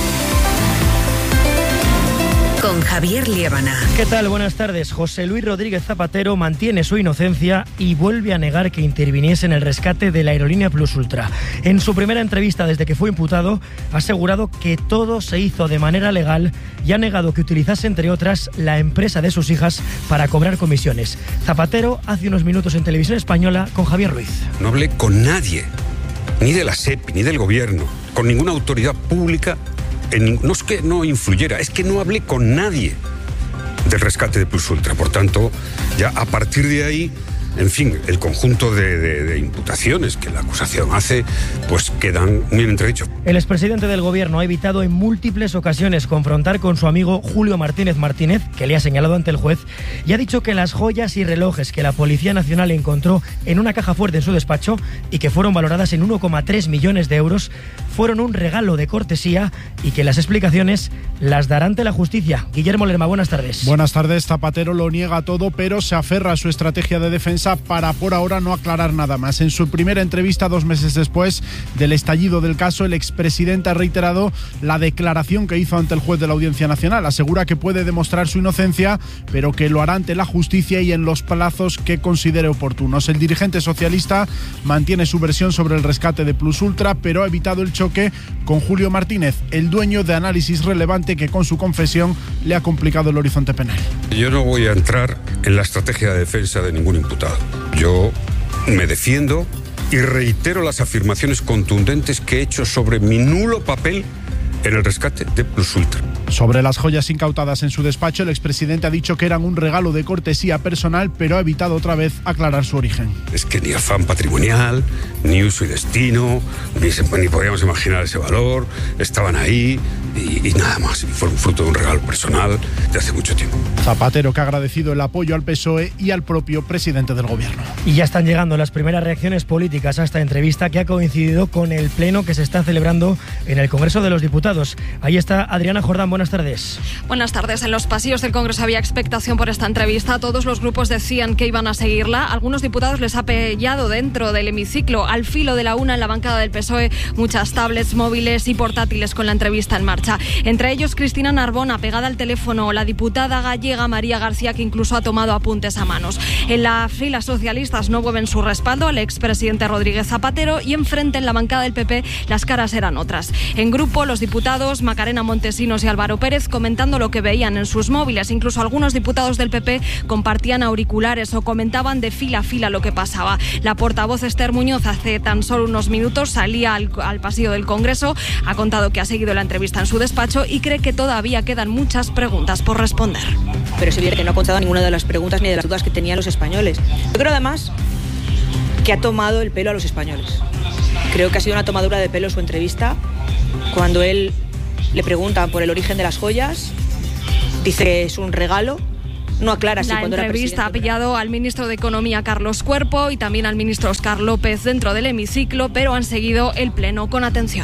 Speaker 26: Con Javier Liébana.
Speaker 27: ¿Qué tal? Buenas tardes. José Luis Rodríguez Zapatero mantiene su inocencia y vuelve a negar que interviniese en el rescate de la aerolínea Plus Ultra. En su primera entrevista desde que fue imputado, ha asegurado que todo se hizo de manera legal y ha negado que utilizase, entre otras, la empresa de sus hijas para cobrar comisiones. Zapatero hace unos minutos en Televisión Española con Javier Ruiz.
Speaker 28: No hablé con nadie, ni de la SEPI, ni del gobierno, con ninguna autoridad pública. No es que no influyera, es que no hablé con nadie del rescate de Plus Ultra. Por tanto, ya a partir de ahí, en fin, el conjunto de imputaciones que la acusación hace, pues quedan muy entredichos.
Speaker 27: El expresidente del gobierno ha evitado en múltiples ocasiones confrontar con su amigo Julio Martínez Martínez, que le ha señalado ante el juez, y ha dicho que las joyas y relojes que la Policía Nacional encontró en una caja fuerte en su despacho y que fueron valoradas en 1,3 millones de euros fueron un regalo de cortesía y que las explicaciones las dará ante la justicia. Guillermo Lerma, buenas tardes.
Speaker 29: Buenas tardes. Zapatero lo niega todo, pero se aferra a su estrategia de defensa para por ahora no aclarar nada más. En su primera entrevista 2 meses después del estallido del caso, el expresidente ha reiterado la declaración que hizo ante el juez de la Audiencia Nacional. Asegura que puede demostrar su inocencia, pero que lo hará ante la justicia y en los plazos que considere oportunos. El dirigente socialista mantiene su versión sobre el rescate de Plus Ultra, pero ha evitado el choque con Julio Martínez, el dueño de Análisis Relevante, que con su confesión le ha complicado el horizonte penal.
Speaker 28: Yo no voy a entrar en la estrategia de defensa de ningún imputado. Yo me defiendo y reitero las afirmaciones contundentes que he hecho sobre mi nulo papel en el rescate de Plus Ultra.
Speaker 29: Sobre las joyas incautadas en su despacho, el expresidente ha dicho que eran un regalo de cortesía personal, pero ha evitado otra vez aclarar su origen.
Speaker 28: Es que ni afán patrimonial, ni uso y destino, ni podíamos imaginar ese valor, estaban ahí y nada más. Fueron fruto de un regalo personal de hace mucho tiempo.
Speaker 29: Zapatero, que ha agradecido el apoyo al PSOE y al propio presidente del gobierno.
Speaker 27: Y ya están llegando las primeras reacciones políticas a esta entrevista, que ha coincidido con el pleno que se está celebrando en el Congreso de los Diputados. Ahí está Adriana Jordán, buenas tardes.
Speaker 30: Buenas tardes. En los pasillos del Congreso había expectación por esta entrevista. Todos los grupos decían que iban a seguirla. Algunos diputados les ha pillado dentro del hemiciclo, al filo de la una, en la bancada del PSOE, muchas tablets, móviles y portátiles con la entrevista en marcha. marcha. Entre ellos Cristina Narbona, pegada al teléfono, la diputada gallega María García, que incluso ha tomado apuntes a manos. En las filas socialistas no mueven su respaldo al expresidente Rodríguez Zapatero y enfrente en la bancada del PP las caras eran otras. En grupo, los diputados Macarena Montesinos y Álvaro Pérez comentando lo que veían en sus móviles. Incluso algunos diputados del PP compartían auriculares o comentaban de fila a fila lo que pasaba. La portavoz Esther Muñoz hace tan solo unos minutos salía al pasillo del Congreso, ha contado que ha seguido la entrevista en su despacho y cree que todavía quedan muchas preguntas por responder.
Speaker 5: Pero es evidente que no ha contestado ninguna de las preguntas ni de las dudas que tenían los españoles. Yo creo además que ha tomado el pelo a los españoles. Creo que ha sido una tomadura de pelo su entrevista. Cuando él le preguntan por el origen de las joyas, dice que es un regalo. No aclara si cuando era presidente. La entrevista ha
Speaker 30: pillado al ministro de Economía Carlos Cuerpo y también al ministro Óscar López dentro del hemiciclo, pero han seguido el pleno con atención.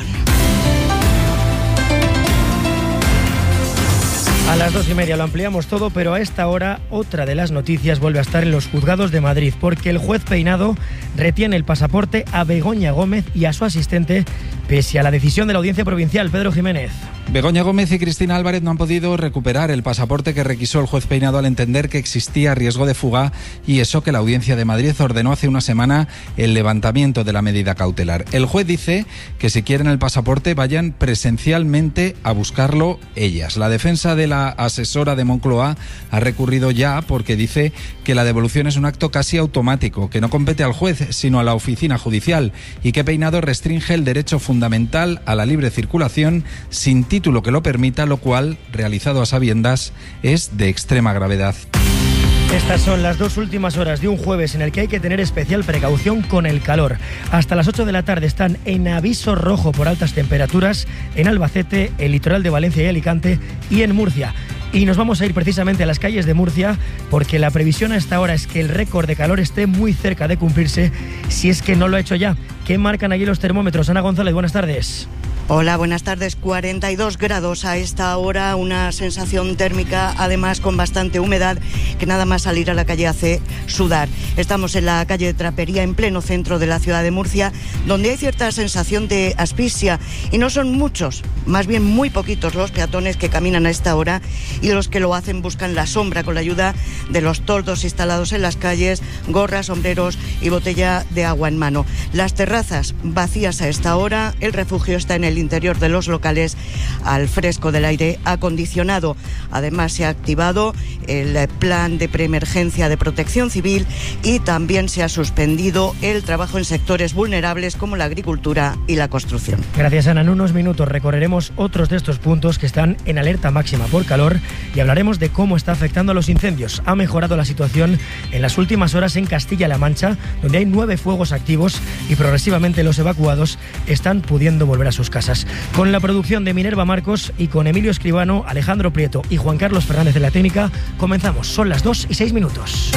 Speaker 27: A las 2:30 lo ampliamos todo, pero a esta hora otra de las noticias vuelve a estar en los juzgados de Madrid, porque el juez Peinado retiene el pasaporte a Begoña Gómez y a su asistente, pese a la decisión de la Audiencia Provincial. Pedro Jiménez.
Speaker 7: Begoña Gómez y Cristina Álvarez no han podido recuperar el pasaporte que requisó el juez Peinado al entender que existía riesgo de fuga, y eso que la Audiencia de Madrid ordenó hace una semana el levantamiento de la medida cautelar. El juez dice que si quieren el pasaporte vayan presencialmente a buscarlo ellas. La defensa de la asesora de Moncloa ha recurrido ya porque dice que la devolución es un acto casi automático, que no compete al juez sino a la oficina judicial, y que Peinado restringe el derecho fundamental a la libre circulación sin título que lo permita, lo cual, realizado a sabiendas, es de extrema gravedad.
Speaker 27: Estas son las 2 últimas horas de un jueves en el que hay que tener especial precaución con el calor. Hasta las 8 de la tarde están en aviso rojo por altas temperaturas en Albacete, el litoral de Valencia y Alicante y en Murcia. Y nos vamos a ir precisamente a las calles de Murcia porque la previsión a esta hora es que el récord de calor esté muy cerca de cumplirse, si es que no lo ha hecho ya. ¿Qué marcan allí los termómetros? Ana González, buenas tardes.
Speaker 8: Hola, buenas tardes. 42 grados a esta hora, una sensación térmica además con bastante humedad que nada más salir a la calle hace sudar. Estamos en la calle de Trapería, en pleno centro de la ciudad de Murcia, donde hay cierta sensación de asfixia y no son muchos, más bien muy poquitos los peatones que caminan a esta hora, y los que lo hacen buscan la sombra con la ayuda de los toldos instalados en las calles, gorras, sombreros y botella de agua en mano. Las terrazas vacías a esta hora, el refugio está en el interior de los locales al fresco del aire acondicionado. Además se ha activado el plan de preemergencia de protección civil y también se ha suspendido el trabajo en sectores vulnerables como la agricultura y la construcción.
Speaker 27: Gracias, Ana. En unos minutos recorreremos otros de estos puntos que están en alerta máxima por calor y hablaremos de cómo está afectando a los incendios. Ha mejorado la situación en las últimas horas en Castilla-La Mancha, donde hay 9 fuegos activos y progresivamente los evacuados están pudiendo volver a sus casas. Con la producción de Minerva Marcos y con Emilio Escribano, Alejandro Prieto y Juan Carlos Fernández de la técnica, comenzamos. Son las 2:06.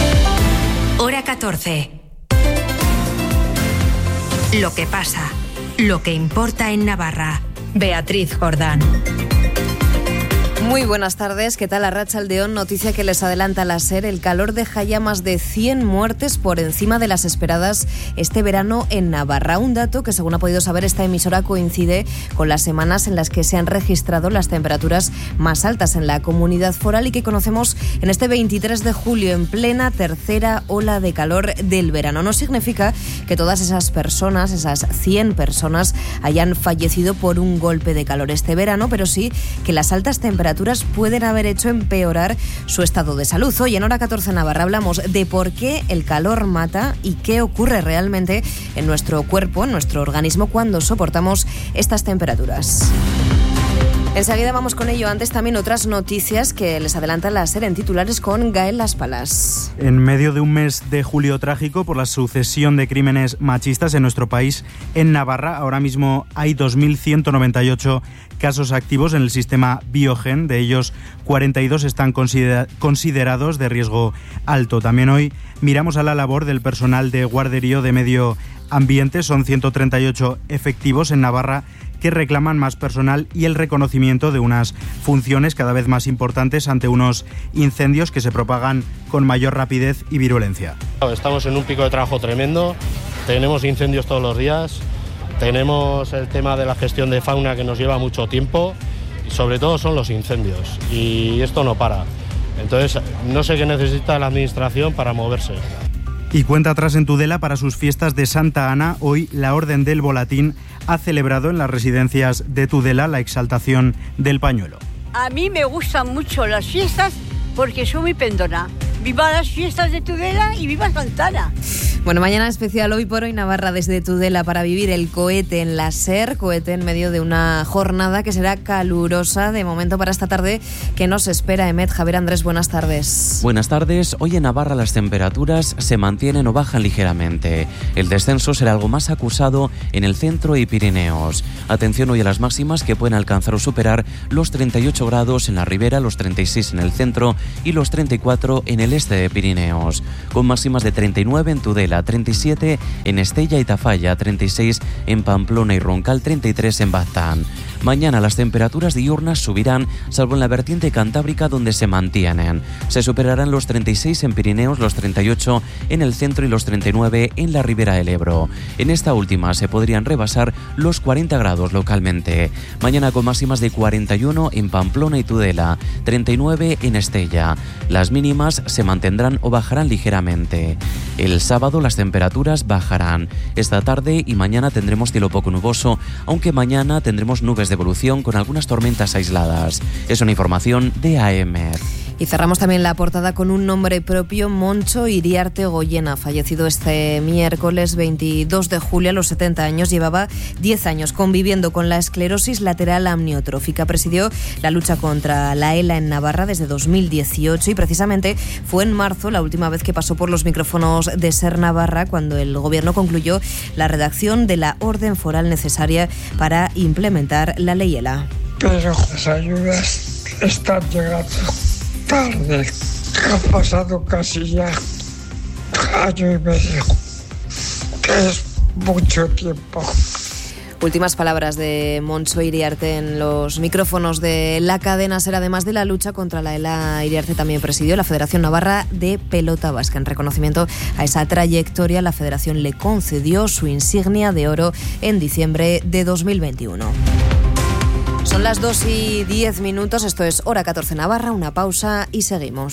Speaker 26: Hora 14. Lo que pasa, lo que importa en Navarra. Beatriz Jordán.
Speaker 9: Muy buenas tardes, ¿qué tal? Arratsaldeón, noticia que les adelanta la SER. El calor deja ya más de 100 muertes por encima de las esperadas este verano en Navarra. Un dato que, según ha podido saber esta emisora, coincide con las semanas en las que se han registrado las temperaturas más altas en la comunidad foral y que conocemos en este 23 de julio, en plena tercera ola de calor del verano. No significa que todas esas personas, esas 100 personas, hayan fallecido por un golpe de calor este verano, pero sí que las altas temperaturas pueden haber hecho empeorar su estado de salud. Hoy en Hora 14 Navarra hablamos de por qué el calor mata y qué ocurre realmente en nuestro cuerpo, en nuestro organismo, cuando soportamos estas temperaturas. Enseguida vamos con ello. Antes también otras noticias que les adelanta la SER en titulares con Gael Las Palas.
Speaker 12: En medio de un mes de julio trágico por la sucesión de crímenes machistas en nuestro país, en Navarra ahora mismo hay 2.198 casos activos en el sistema Biogen. De ellos, 42 están considerados de riesgo alto. También hoy miramos a la labor del personal de guarderío de medio ambiente. Son 138 efectivos en Navarra que reclaman más personal y el reconocimiento de unas funciones cada vez más importantes ante unos incendios que se propagan con mayor rapidez y virulencia.
Speaker 14: Estamos en un pico de trabajo tremendo, tenemos incendios todos los días, tenemos el tema de la gestión de fauna que nos lleva mucho tiempo sobre todo son los incendios, y esto no para. Entonces, no sé qué necesita la administración para moverse.
Speaker 12: Y cuenta atrás en Tudela para sus fiestas de Santa Ana. Hoy la Orden del Volatín ha celebrado en las residencias de Tudela la exaltación del pañuelo.
Speaker 1: A mí me gustan mucho las fiestas porque soy muy pendona. ¡Viva las fiestas de Tudela y viva Santa Ana!
Speaker 9: Bueno, mañana especial Hoy por Hoy Navarra desde Tudela para vivir el cohete en la SER, cohete en medio de una jornada que será calurosa de momento para esta tarde que nos espera. Emet, Javier Andrés, buenas tardes.
Speaker 10: Buenas tardes. Hoy en Navarra las temperaturas se mantienen o bajan ligeramente. El descenso será algo más acusado en el centro y Pirineos. Atención hoy a las máximas que pueden alcanzar o superar los 38 grados en la ribera, los 36 en el centro y los 34 en el este de Pirineos, con máximas de 39 en Tudela, 37 en Estella y Tafalla, 36 en Pamplona y Roncal, 33 en Baztán. Mañana las temperaturas diurnas subirán, salvo en la vertiente cantábrica donde se mantienen. Se superarán los 36 en Pirineos, los 38 en el centro y los 39 en la ribera del Ebro. En esta última se podrían rebasar los 40 grados localmente. Mañana con máximas de 41 en Pamplona y Tudela, 39 en Estella. Las mínimas se mantendrán o bajarán ligeramente. El sábado las temperaturas bajarán. Esta tarde y mañana tendremos cielo poco nuboso, aunque mañana tendremos nubes de evolución con algunas tormentas aisladas. Es una información de AEMET.
Speaker 9: Y cerramos también la portada con un nombre propio, Moncho Iriarte Goyena, fallecido este miércoles 22 de julio a los 70 años. Llevaba 10 años conviviendo con la esclerosis lateral amniotrófica. Presidió la lucha contra la ELA en Navarra desde 2018 y precisamente fue en marzo la última vez que pasó por los micrófonos de SER Navarra, cuando el gobierno concluyó la redacción de la orden foral necesaria para implementar la ley ELA.
Speaker 15: Pero las ayudas están llegando tarde. Ha pasado casi ya año y medio, que es mucho tiempo.
Speaker 9: Últimas palabras de Moncho Iriarte en los micrófonos de la cadena SER. Además de la lucha contra la ELA, Iriarte también presidió la Federación Navarra de Pelota Vasca. En reconocimiento a esa trayectoria, la Federación le concedió su insignia de oro en diciembre de 2021. Son las 2:10. Esto es Hora 14 Navarra. Una pausa y seguimos.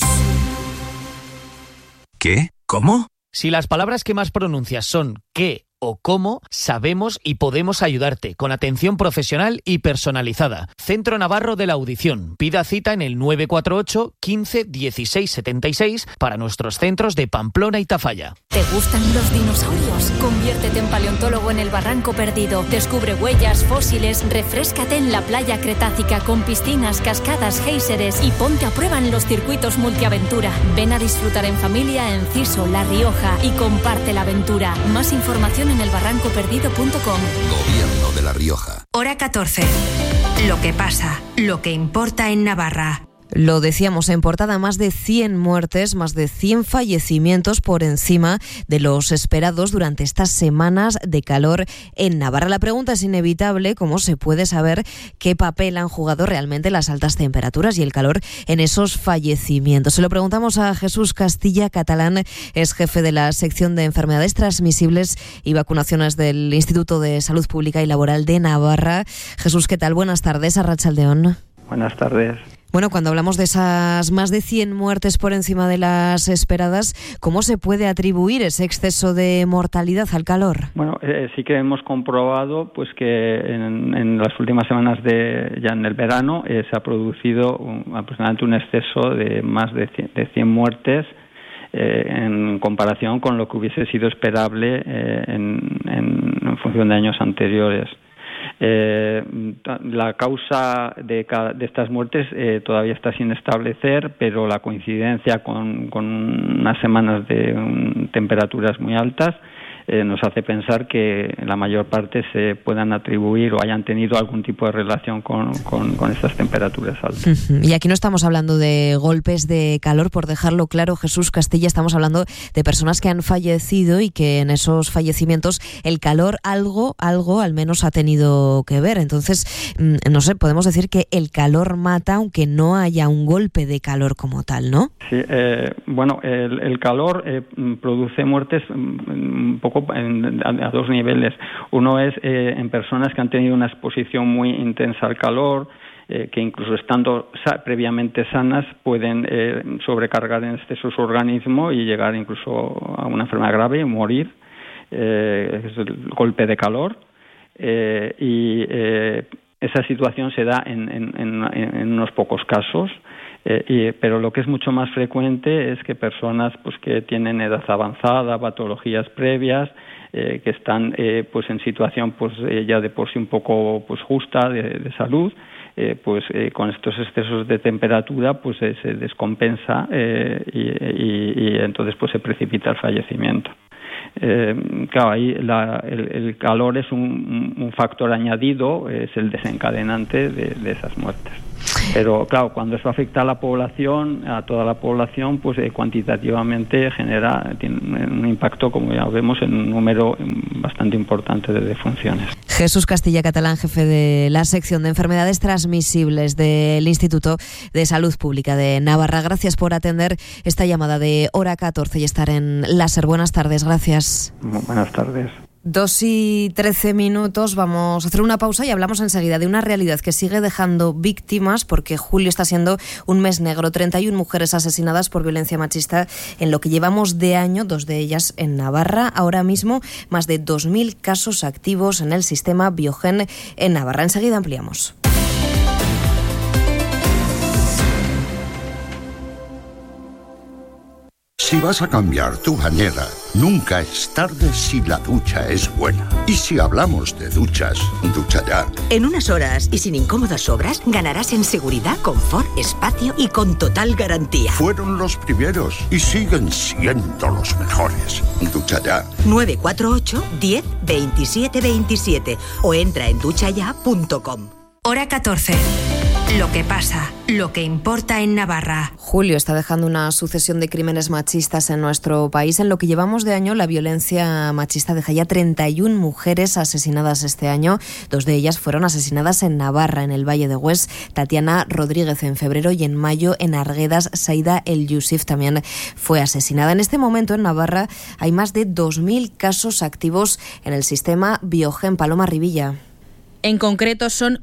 Speaker 16: ¿Qué? ¿Cómo?
Speaker 17: Si las palabras que más pronuncias son qué o cómo, sabemos y podemos ayudarte con atención profesional y personalizada. Centro Navarro de la Audición. Pida cita en el 948 15 16 76 para nuestros centros de Pamplona y Tafalla.
Speaker 26: ¿Te gustan los dinosaurios? Conviértete en paleontólogo en el Barranco Perdido. Descubre huellas, fósiles, refréscate en la playa cretácica con piscinas, cascadas, géiseres y ponte a prueba en los circuitos multiaventura. Ven a disfrutar en familia en Ciso, La Rioja y comparte la aventura. Más información en elbarrancoperdido.com.
Speaker 25: Gobierno de La Rioja.
Speaker 26: Hora 14. Lo que pasa, lo que importa en Navarra.
Speaker 9: Lo decíamos en portada, más de 100 muertes, más de 100 fallecimientos por encima de los esperados durante estas semanas de calor en Navarra. La pregunta es inevitable: ¿cómo se puede saber qué papel han jugado realmente las altas temperaturas y el calor en esos fallecimientos? Se lo preguntamos a Jesús Castilla Catalán, es jefe de la sección de enfermedades transmisibles y vacunaciones del Instituto de Salud Pública y Laboral de Navarra. Jesús, ¿qué tal? Buenas tardes, arratsaldeon.
Speaker 18: Buenas tardes.
Speaker 9: Bueno, cuando hablamos de esas más de 100 muertes por encima de las esperadas, ¿cómo se puede atribuir ese exceso de mortalidad al calor?
Speaker 18: Bueno, sí que hemos comprobado pues que en las últimas semanas ya en el verano se ha producido aproximadamente un exceso de más de 100 muertes en comparación con lo que hubiese sido esperable en función de años anteriores. La causa de estas muertes todavía está sin establecer, pero la coincidencia con unas semanas de temperaturas muy altas nos hace pensar que la mayor parte se puedan atribuir o hayan tenido algún tipo de relación con estas temperaturas altas.
Speaker 9: Y aquí no estamos hablando de golpes de calor, por dejarlo claro, Jesús Castilla, estamos hablando de personas que han fallecido y que en esos fallecimientos el calor algo al menos ha tenido que ver. Entonces, no sé, podemos decir que el calor mata aunque no haya un golpe de calor como tal, ¿no?
Speaker 18: Sí, bueno, el calor produce muertes un poco a dos niveles. Uno es en personas que han tenido una exposición muy intensa al calor, que incluso estando previamente sanas pueden sobrecargar en exceso su organismo y llegar incluso a una enfermedad grave y morir, es el golpe de calor, y esa situación se da en unos pocos casos. Pero lo que es mucho más frecuente es que personas pues que tienen edad avanzada, patologías previas, que están pues en situación pues ya de por sí un poco pues justa de salud, con estos excesos de temperatura pues se descompensa y entonces pues se precipita el fallecimiento. Claro, ahí el calor es un factor añadido, es el desencadenante de esas muertes. Pero claro, cuando eso afecta a la población, a toda la población, pues cuantitativamente tiene un impacto, como ya vemos, en un número bastante importante de defunciones.
Speaker 9: Jesús Castilla Catalán, jefe de la sección de enfermedades transmisibles del Instituto de Salud Pública de Navarra. Gracias por atender esta llamada de Hora 14 y estar en Láser. Buenas tardes, gracias.
Speaker 18: Buenas tardes.
Speaker 9: 2:13. Vamos a hacer una pausa y hablamos enseguida de una realidad que sigue dejando víctimas, porque julio está siendo un mes negro. 31 mujeres asesinadas por violencia machista en lo que llevamos de año, 2 de ellas en Navarra. Ahora mismo, más de 2.000 casos activos en el sistema Biogen en Navarra. Enseguida ampliamos.
Speaker 4: Si vas a cambiar tu bañera, nunca es tarde si la ducha es buena. Y si hablamos de duchas, ducha ya.
Speaker 6: En unas horas y sin incómodas obras, ganarás en seguridad, confort, espacio y con total garantía.
Speaker 4: Fueron los primeros y siguen siendo los mejores. Ducha ya.
Speaker 6: 948 10 27 27 o entra en duchaya.com. Hora 14. Lo que pasa, lo que importa en Navarra.
Speaker 9: Julio está dejando una sucesión de crímenes machistas en nuestro país. En lo que llevamos de año, la violencia machista deja ya 31 mujeres asesinadas este año. 2 de ellas fueron asesinadas en Navarra, en el Valle de Hues. Tatiana Rodríguez en febrero y en mayo en Arguedas, Saida El Yusif también fue asesinada. En este momento en Navarra hay más de 2.000 casos activos en el sistema Biogen. Paloma Rivilla.
Speaker 11: En concreto, son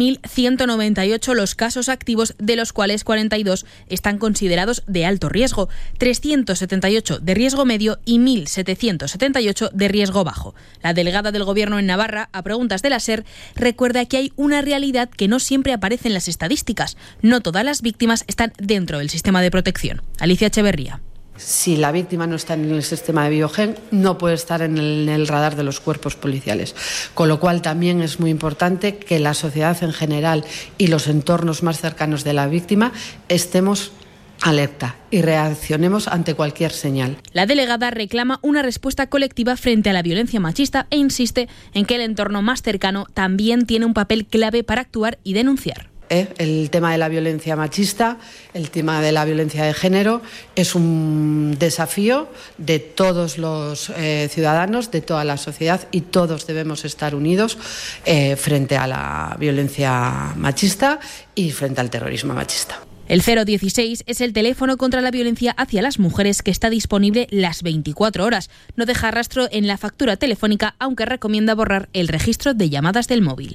Speaker 11: 2.198 los casos activos, de los cuales 42 están considerados de alto riesgo, 378 de riesgo medio y 1.778 de riesgo bajo. La delegada del Gobierno en Navarra, a preguntas de la SER, recuerda que hay una realidad que no siempre aparece en las estadísticas. No todas las víctimas están dentro del sistema de protección. Alicia Echeverría.
Speaker 16: Si la víctima no está en el sistema de Biogen, no puede estar en el radar de los cuerpos policiales. Con lo cual también es muy importante que la sociedad en general y los entornos más cercanos de la víctima estemos alerta y reaccionemos ante cualquier señal.
Speaker 11: La delegada reclama una respuesta colectiva frente a la violencia machista e insiste en que el entorno más cercano también tiene un papel clave para actuar y denunciar.
Speaker 16: El tema de la violencia machista, el tema de la violencia de género es un desafío de todos los ciudadanos, de toda la sociedad, y todos debemos estar unidos frente a la violencia machista y frente al terrorismo machista.
Speaker 11: El 016 es el teléfono contra la violencia hacia las mujeres que está disponible las 24 horas. No deja rastro en la factura telefónica, aunque recomienda borrar el registro de llamadas del móvil.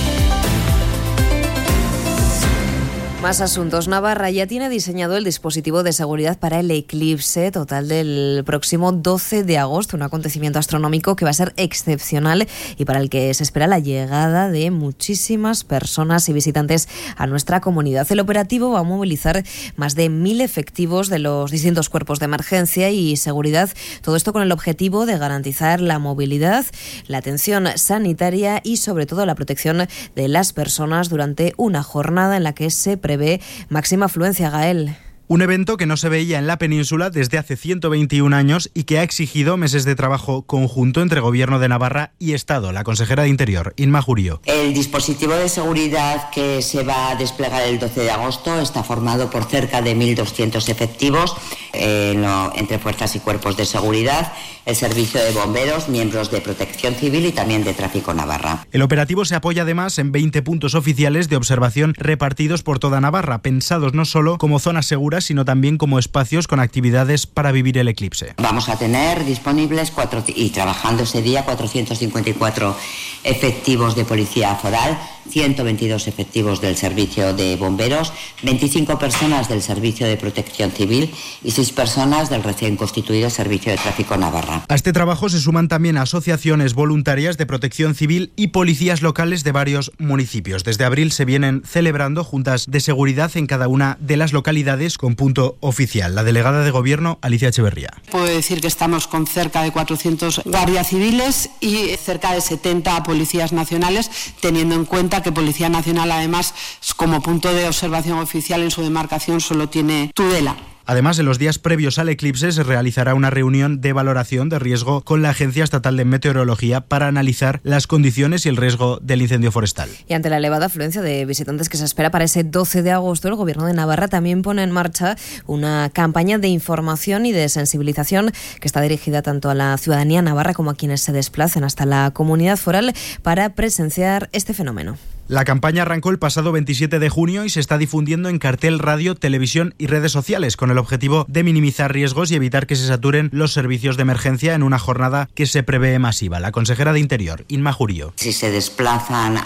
Speaker 9: Más asuntos. Navarra ya tiene diseñado el dispositivo de seguridad para el eclipse total del próximo 12 de agosto, un acontecimiento astronómico que va a ser excepcional y para el que se espera la llegada de muchísimas personas y visitantes a nuestra comunidad. El operativo va a movilizar más de 1.000 efectivos de los distintos cuerpos de emergencia y seguridad, todo esto con el objetivo de garantizar la movilidad, la atención sanitaria y sobre todo la protección de las personas durante una jornada en la que se prevé máxima afluencia. Gael.
Speaker 12: Un evento que no se veía en la península desde hace 121 años y que ha exigido meses de trabajo conjunto entre Gobierno de Navarra y Estado. La consejera de Interior, Inma Jurío.
Speaker 19: El dispositivo de seguridad que se va a desplegar el 12 de agosto está formado por cerca de 1.200 efectivos entre fuerzas y cuerpos de seguridad, el servicio de bomberos, miembros de Protección Civil y también de Tráfico Navarra.
Speaker 12: El operativo se apoya además en 20 puntos oficiales de observación repartidos por toda Navarra, pensados no solo como zonas seguras auras, sino también como espacios con actividades para vivir el eclipse.
Speaker 19: Vamos a tener disponibles y trabajando ese día 454 efectivos de policía foral, 122 efectivos del servicio de bomberos, 25 personas del servicio de protección civil y 6 personas del recién constituido servicio de tráfico Navarra.
Speaker 12: A este trabajo se suman también asociaciones voluntarias de protección civil y policías locales de varios municipios. Desde abril se vienen celebrando juntas de seguridad en cada una de las localidades con punto oficial. La delegada de Gobierno, Alicia Echeverría.
Speaker 16: Puedo decir que estamos con cerca de 400 guardias civiles y cerca de 70 policías nacionales, teniendo en cuenta que Policía Nacional, además, como punto de observación oficial en su demarcación, solo tiene Tudela.
Speaker 12: Además, en los días previos al eclipse se realizará una reunión de valoración de riesgo con la Agencia Estatal de Meteorología para analizar las condiciones y el riesgo del incendio forestal.
Speaker 9: Y ante la elevada afluencia de visitantes que se espera para ese 12 de agosto, el Gobierno de Navarra también pone en marcha una campaña de información y de sensibilización que está dirigida tanto a la ciudadanía navarra como a quienes se desplacen hasta la comunidad foral para presenciar este fenómeno.
Speaker 12: La campaña arrancó el pasado 27 de junio y se está difundiendo en cartel, radio, televisión y redes sociales con el objetivo de minimizar riesgos y evitar que se saturen los servicios de emergencia en una jornada que se prevé masiva. La consejera de Interior, Inma Jurío.
Speaker 19: Si se desplazan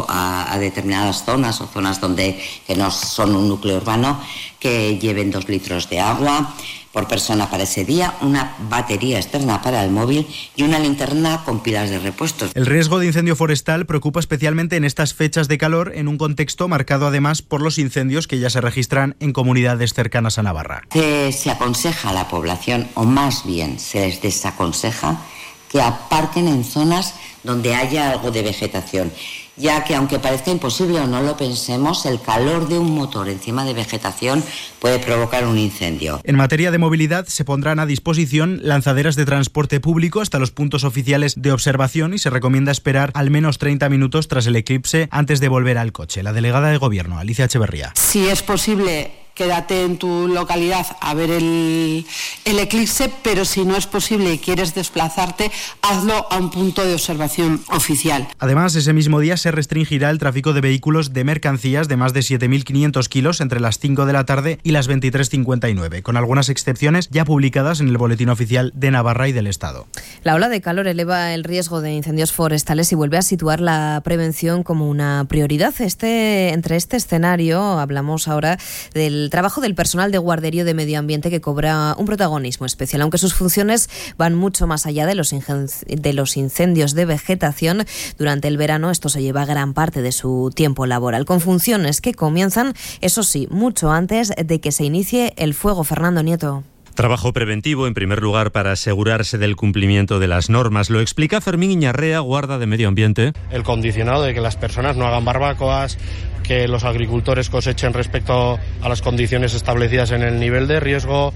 Speaker 19: a determinadas zonas o zonas que no son un núcleo urbano, que lleven 2 litros de agua por persona para ese día, una batería externa para el móvil y una linterna con pilas de repuestos.
Speaker 12: El riesgo de incendio forestal preocupa especialmente en estas fechas de calor, en un contexto marcado además por los incendios que ya se registran en comunidades cercanas a Navarra.
Speaker 19: Se aconseja a la población, o más bien se les desaconseja, que aparquen en zonas donde haya algo de vegetación, ya que aunque parezca imposible o no lo pensemos, el calor de un motor encima de vegetación puede provocar un incendio.
Speaker 12: En materia de movilidad se pondrán a disposición lanzaderas de transporte público hasta los puntos oficiales de observación y se recomienda esperar al menos 30 minutos tras el eclipse antes de volver al coche. La delegada de Gobierno, Alicia Echeverría.
Speaker 16: Si es posible, quédate en tu localidad a ver el eclipse, pero si no es posible y quieres desplazarte, hazlo a un punto de observación oficial.
Speaker 12: Además, ese mismo día se restringirá el tráfico de vehículos de mercancías de más de 7.500 kilos entre las 5 de la tarde y las 23:59, con algunas excepciones ya publicadas en el Boletín Oficial de Navarra y del Estado.
Speaker 9: La ola de calor eleva el riesgo de incendios forestales y vuelve a situar la prevención como una prioridad. Entre este escenario hablamos ahora del trabajo del personal de guarderío de medio ambiente, que cobra un protagonismo especial, aunque sus funciones van mucho más allá de los incendios de vegetación. Durante el verano esto se lleva gran parte de su tiempo laboral, con funciones que comienzan, eso sí, mucho antes de que se inicie el fuego. Fernando Nieto.
Speaker 2: Trabajo preventivo, en primer lugar, para asegurarse del cumplimiento de las normas. Lo explica Fermín Iñarrea, guarda de medio ambiente.
Speaker 14: El condicionado de que las personas no hagan barbacoas, que los agricultores cosechen respecto a las condiciones establecidas en el nivel de riesgo,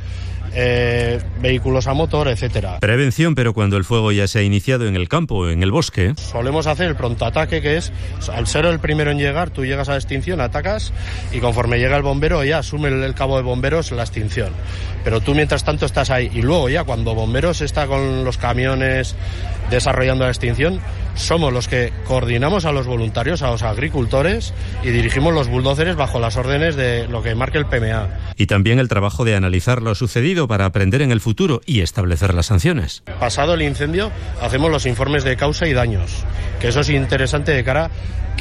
Speaker 14: vehículos a motor, etcétera.
Speaker 2: Prevención, pero cuando el fuego ya se ha iniciado en el campo, en el bosque.
Speaker 14: Solemos hacer el pronto ataque, que es, al ser el primero en llegar, tú llegas a la extinción, atacas, y conforme llega el bombero ya asume el cabo de bomberos la extinción. Pero tú mientras tanto estás ahí, y luego ya cuando bomberos está con los camiones desarrollando la extinción, somos los que coordinamos a los voluntarios, a los agricultores, y dirigimos los bulldozers bajo las órdenes de lo que marque el PMA.
Speaker 2: Y también el trabajo de analizar lo sucedido para aprender en el futuro y establecer las sanciones.
Speaker 14: Pasado el incendio, hacemos los informes de causa y daños, que eso es interesante de cara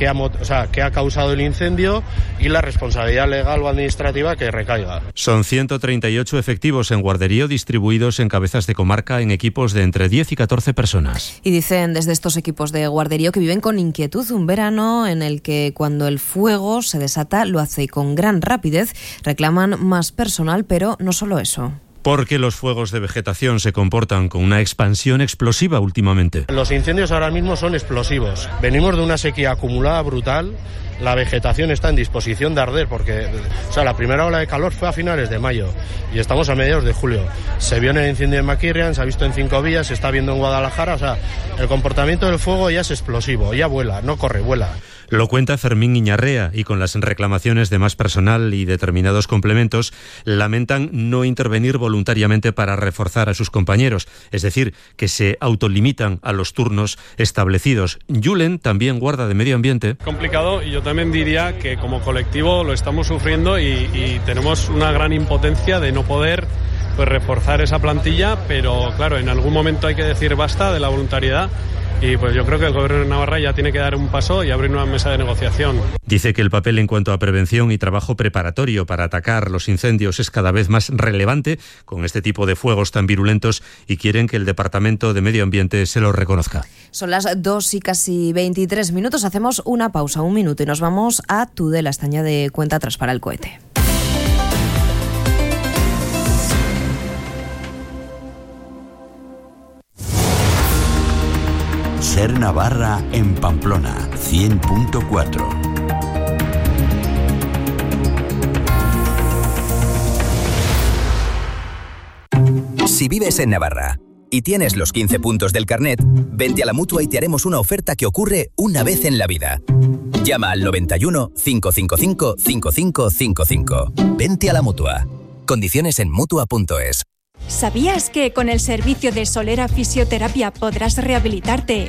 Speaker 14: a qué ha causado el incendio y la responsabilidad legal o administrativa que recaiga.
Speaker 2: Son 138 efectivos en guarderío distribuidos en cabezas de comarca en equipos de entre 10 y 14 personas.
Speaker 9: Y dicen desde estos equipos de guarderío que viven con inquietud un verano en el que cuando el fuego se desata lo hace con gran rapidez. Reclaman más personal, pero no solo eso.
Speaker 2: Porque los fuegos de vegetación se comportan con una expansión explosiva últimamente.
Speaker 14: Los incendios ahora mismo son explosivos. Venimos de una sequía acumulada brutal. La vegetación está en disposición de arder porque, la primera ola de calor fue a finales de mayo y estamos a mediados de julio. Se vio en el incendio de Maquirrian, se ha visto en 5 vías, se está viendo en Guadalajara. El comportamiento del fuego ya es explosivo, ya vuela, no corre, vuela.
Speaker 2: Lo cuenta Fermín Iñarrea y con las reclamaciones de más personal y determinados complementos lamentan no intervenir voluntariamente para reforzar a sus compañeros, es decir, que se autolimitan a los turnos establecidos. Julen, también guarda de medio ambiente.
Speaker 3: Complicado, y yo también diría que como colectivo lo estamos sufriendo y tenemos una gran impotencia de no poder reforzar esa plantilla, pero claro, en algún momento hay que decir basta de la voluntariedad. Y pues yo creo que el Gobierno de Navarra ya tiene que dar un paso y abrir una mesa de negociación.
Speaker 2: Dice que el papel en cuanto a prevención y trabajo preparatorio para atacar los incendios es cada vez más relevante con este tipo de fuegos tan virulentos y quieren que el Departamento de Medio Ambiente se lo reconozca.
Speaker 9: Son las 2 y casi 23 minutos. Hacemos una pausa, 1 minuto, y nos vamos a Tudela. Esta añade cuenta atrás para el cohete.
Speaker 25: Ser Navarra en Pamplona, 100.4.
Speaker 5: Si vives en Navarra y tienes los 15 puntos del carnet, vente a la Mutua y te haremos una oferta que ocurre una vez en la vida. Llama al 91 555 5555. Vente a la Mutua. Condiciones en Mutua.es.
Speaker 13: ¿Sabías que con el servicio de Solera Fisioterapia podrás rehabilitarte